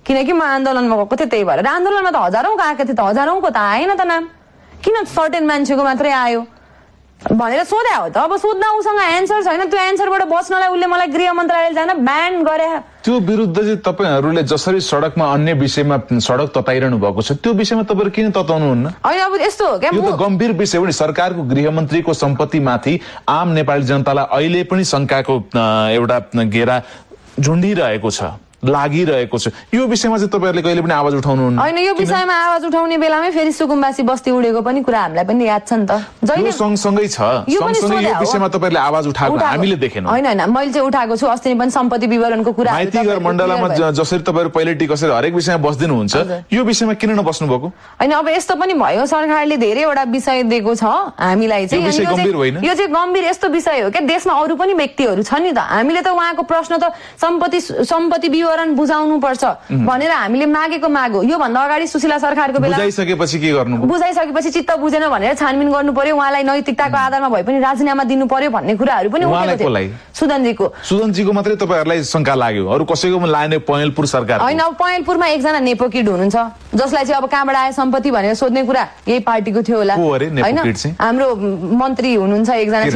किनकि म आन्दोलनमा गएको थिएँ, त्यही भएर। आन्दोलनमा त हजारौं गएका थिए त, हजारौंको त आएन त नाम, किन सर्टेन मान्छेको मात्रै आयो भनेर सोध्या हो त। अब सोध्दा उसँग एन्सर छैन, त्यो एन्सरबाट बच्नलाई उसले मलाई गृह मन्त्रालय जान ब्यान गरे। त्यो विरुद्ध चाहिँ तपाईहरूले जसरी सडकमा अन्य विषयमा सडक तताइरहनु भएको छ, त्यो विषयमा तपाईहरु किन तताउनुहुन्न? होइन, अब यस्तो हो क्या, यो त गम्भीर विषय हो नि। सरकारको गृहमन्त्रीको सम्पत्तिमाथि आम नेपाली जनतालाई अहिले पनि शंकाको एउटा घेरा झुन्डिरहेको छ, लागिरहेको छ। यो विषयमा चाहिँ तपाईहरुले कहिले पनि आवाज उठाउनुहुन्न? होइन, यो विषयमा आवाज उठाउने बेलामै फेरि सुकुम्बासी बस्ती उडेको पनि कुरा हामीलाई पनि याद छ नि त। जहिले सँगसँगै छ, सँगसँगै यो विषयमा तपाईहरुले आवाज उठाएको हामीले देखेनौं। होइन होइन, मैले चाहिँ उठाएको छु। अस्ति पनि सम्पत्ति विवरणको कुरा माइतीघर मण्डलमा जसरी तपाईहरु पहिले टिकसरी हरेक विषयमा बस्दिनु हुन्छ, यो विषयमा किन नबस्नु भएको? होइन, अब यस्तो पनि भयो, सरकारले धेरैवटा विषय दिएको छ हामीलाई चाहिँ। यो चाहिँ गम्भीर यस्तो विषय हो क्या, देशमा अरू पनि व्यक्तिहरू छन् नि त। हामीले त उहाँको प्रश्न त सम्पत्ति विवरण बुझाउनु पर्छ भनेर हामीले मागेको माग हो। यो भन्दा अगाडि सुशीला सरकारको बेला बुझाइसकेपछि के गर्नु? बुझाइसकेपछि चित्त बुझेन भनेर छानबिन गर्नु पर्यो, उहाँलाई नैतिकताको आधारमा भए पनि राजीनामा दिनु पर्यो भन्ने कुराहरू पनि उठेको थियो। सुदनजीको मात्रै तपाईहरुलाई शंका लाग्यो, अरु कसैको पनि लागेन? पहेँलपुर सरकार होइन, अब पहेँलपुरमा एकजना नेपो किड हुनुहुन्छ जसलाई चाहिँ अब कहाँबाट आयो सम्पत्ति भनेर सोध्ने कुरा यही पार्टीको थियो होला हैन? हाम्रो मन्त्री हुनुहुन्छ एकजना,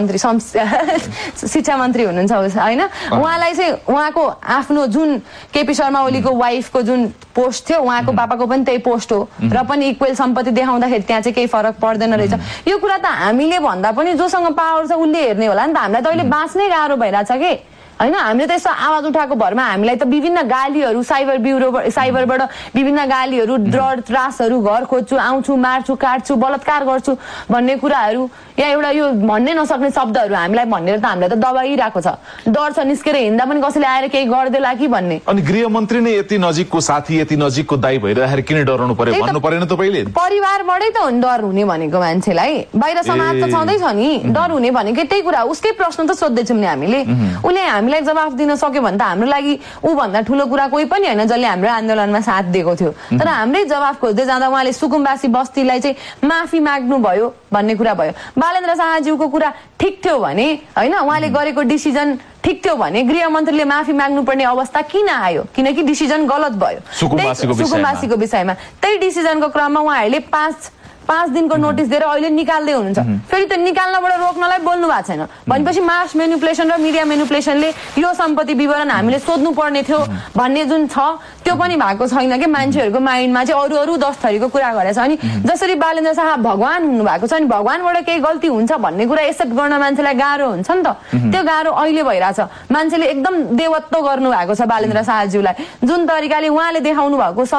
शिक्षा मन्त्री हुनुहुन्छ हैन? उहाँलाई चाहिँ उहाँको आफ्नो जुन केपी शर्मा ओलीको वाइफको जुन पोस्ट थियो, उहाँको पापाको पनि त्यही पोस्ट हो र पनि इक्वल सम्पत्ति देखाउँदाखेरि त्यहाँ चाहिँ केही फरक पर्दैन रहेछ। यो कुरा त हामीले भन्दा पनि जोसँग पावर छ उसले हेर्ने होला नि त। हामीलाई त अहिले बाँच्नै गाह्रो भइरहेछ कि हैन? हामीले त यसो आवाज उठाएको भरमा हामीलाई त विभिन्न गालीहरू साइबरबाट विभिन्न गालीहरू, डर त्रासहरू, घर खोज्छु, आउँछु, मार्छु, काट्छु, बलात्कार गर्छु भन्ने कुराहरू या एउटा यो भन्नै नसक्ने शब्दहरू हामीलाई भनेर त हामीलाई त दबाइरहेको छ। डर छ निस्केर हिँड्दा पनि कसैले आएर केही गर्देला कि भन्ने। अनि गृहमन्त्री नै यति नजिकको साथी, यति नजिकको दाइ भइरहेर किन डराउनु पर्यो? भन्नु परेन त पहिले? परिवारबाटै त हो नि डर हुने भनेको मान्छेलाई, बाहिर समाज त छँदै छ नि। डर हुने भनेको त्यही कुरा, उसकै प्रश्न त सोध्दैछौँ नि हामीले। उसले हामीलाई जवाफ दिन सक्यो भने त हाम्रो लागि ऊ भन्दा ठुलो कुरा कोही पनि होइन जसले हाम्रो आन्दोलनमा साथ दिएको थियो। तर हाम्रै जवाफ खोज्दै जाँदा उहाँले सुकुम्बासी बस्तीलाई चाहिँ माफी माग्नु भयो भन्ने कुरा भयो। बालेन्द्र शाहज्यूको कुरा ठिक थियो भने हैन, उहाँले गरेको डिसिजन ठिक थियो भने गृहमन्त्रीले माफी माग्नुपर्ने अवस्था किन आयो? किनकि डिसिजन गलत भयो सुकुम्बासीको विषयमा। त्यही डिसिजनको क्रममा उहाँहरूले 5 दिनको नोटिस दिएर अहिले निकाल्दै हुनुहुन्छ। फेरि त्यो निकाल्नबाट रोक्नलाई बोल्नु भएको छैन भनेपछि मास मेनिपुलेसन र मिडिया मेनिपुलेसनले यो सम्पत्ति विवरण हामीले सोध्नु पर्ने थियो भन्ने जुन छ त्यो पनि भएको छैन कि मान्छेहरूको माइन्डमा चाहिँ अरू 10 थरीको कुरा गरेछ। अनि जसरी बालेन्द्र शाह भगवान हुनुभएको छ अनि भगवानबाट केही गल्ती हुन्छ भन्ने कुरा एक्सेप्ट गर्न मान्छेलाई गाह्रो हुन्छ नि त। त्यो गाह्रो अहिले भइरहेछ। मान्छेले एकदम देवत्व गर्नु भएको छ बालेन्द्र शाहज्यूलाई। जुन तरिकाले उहाँले देखाउनु भएको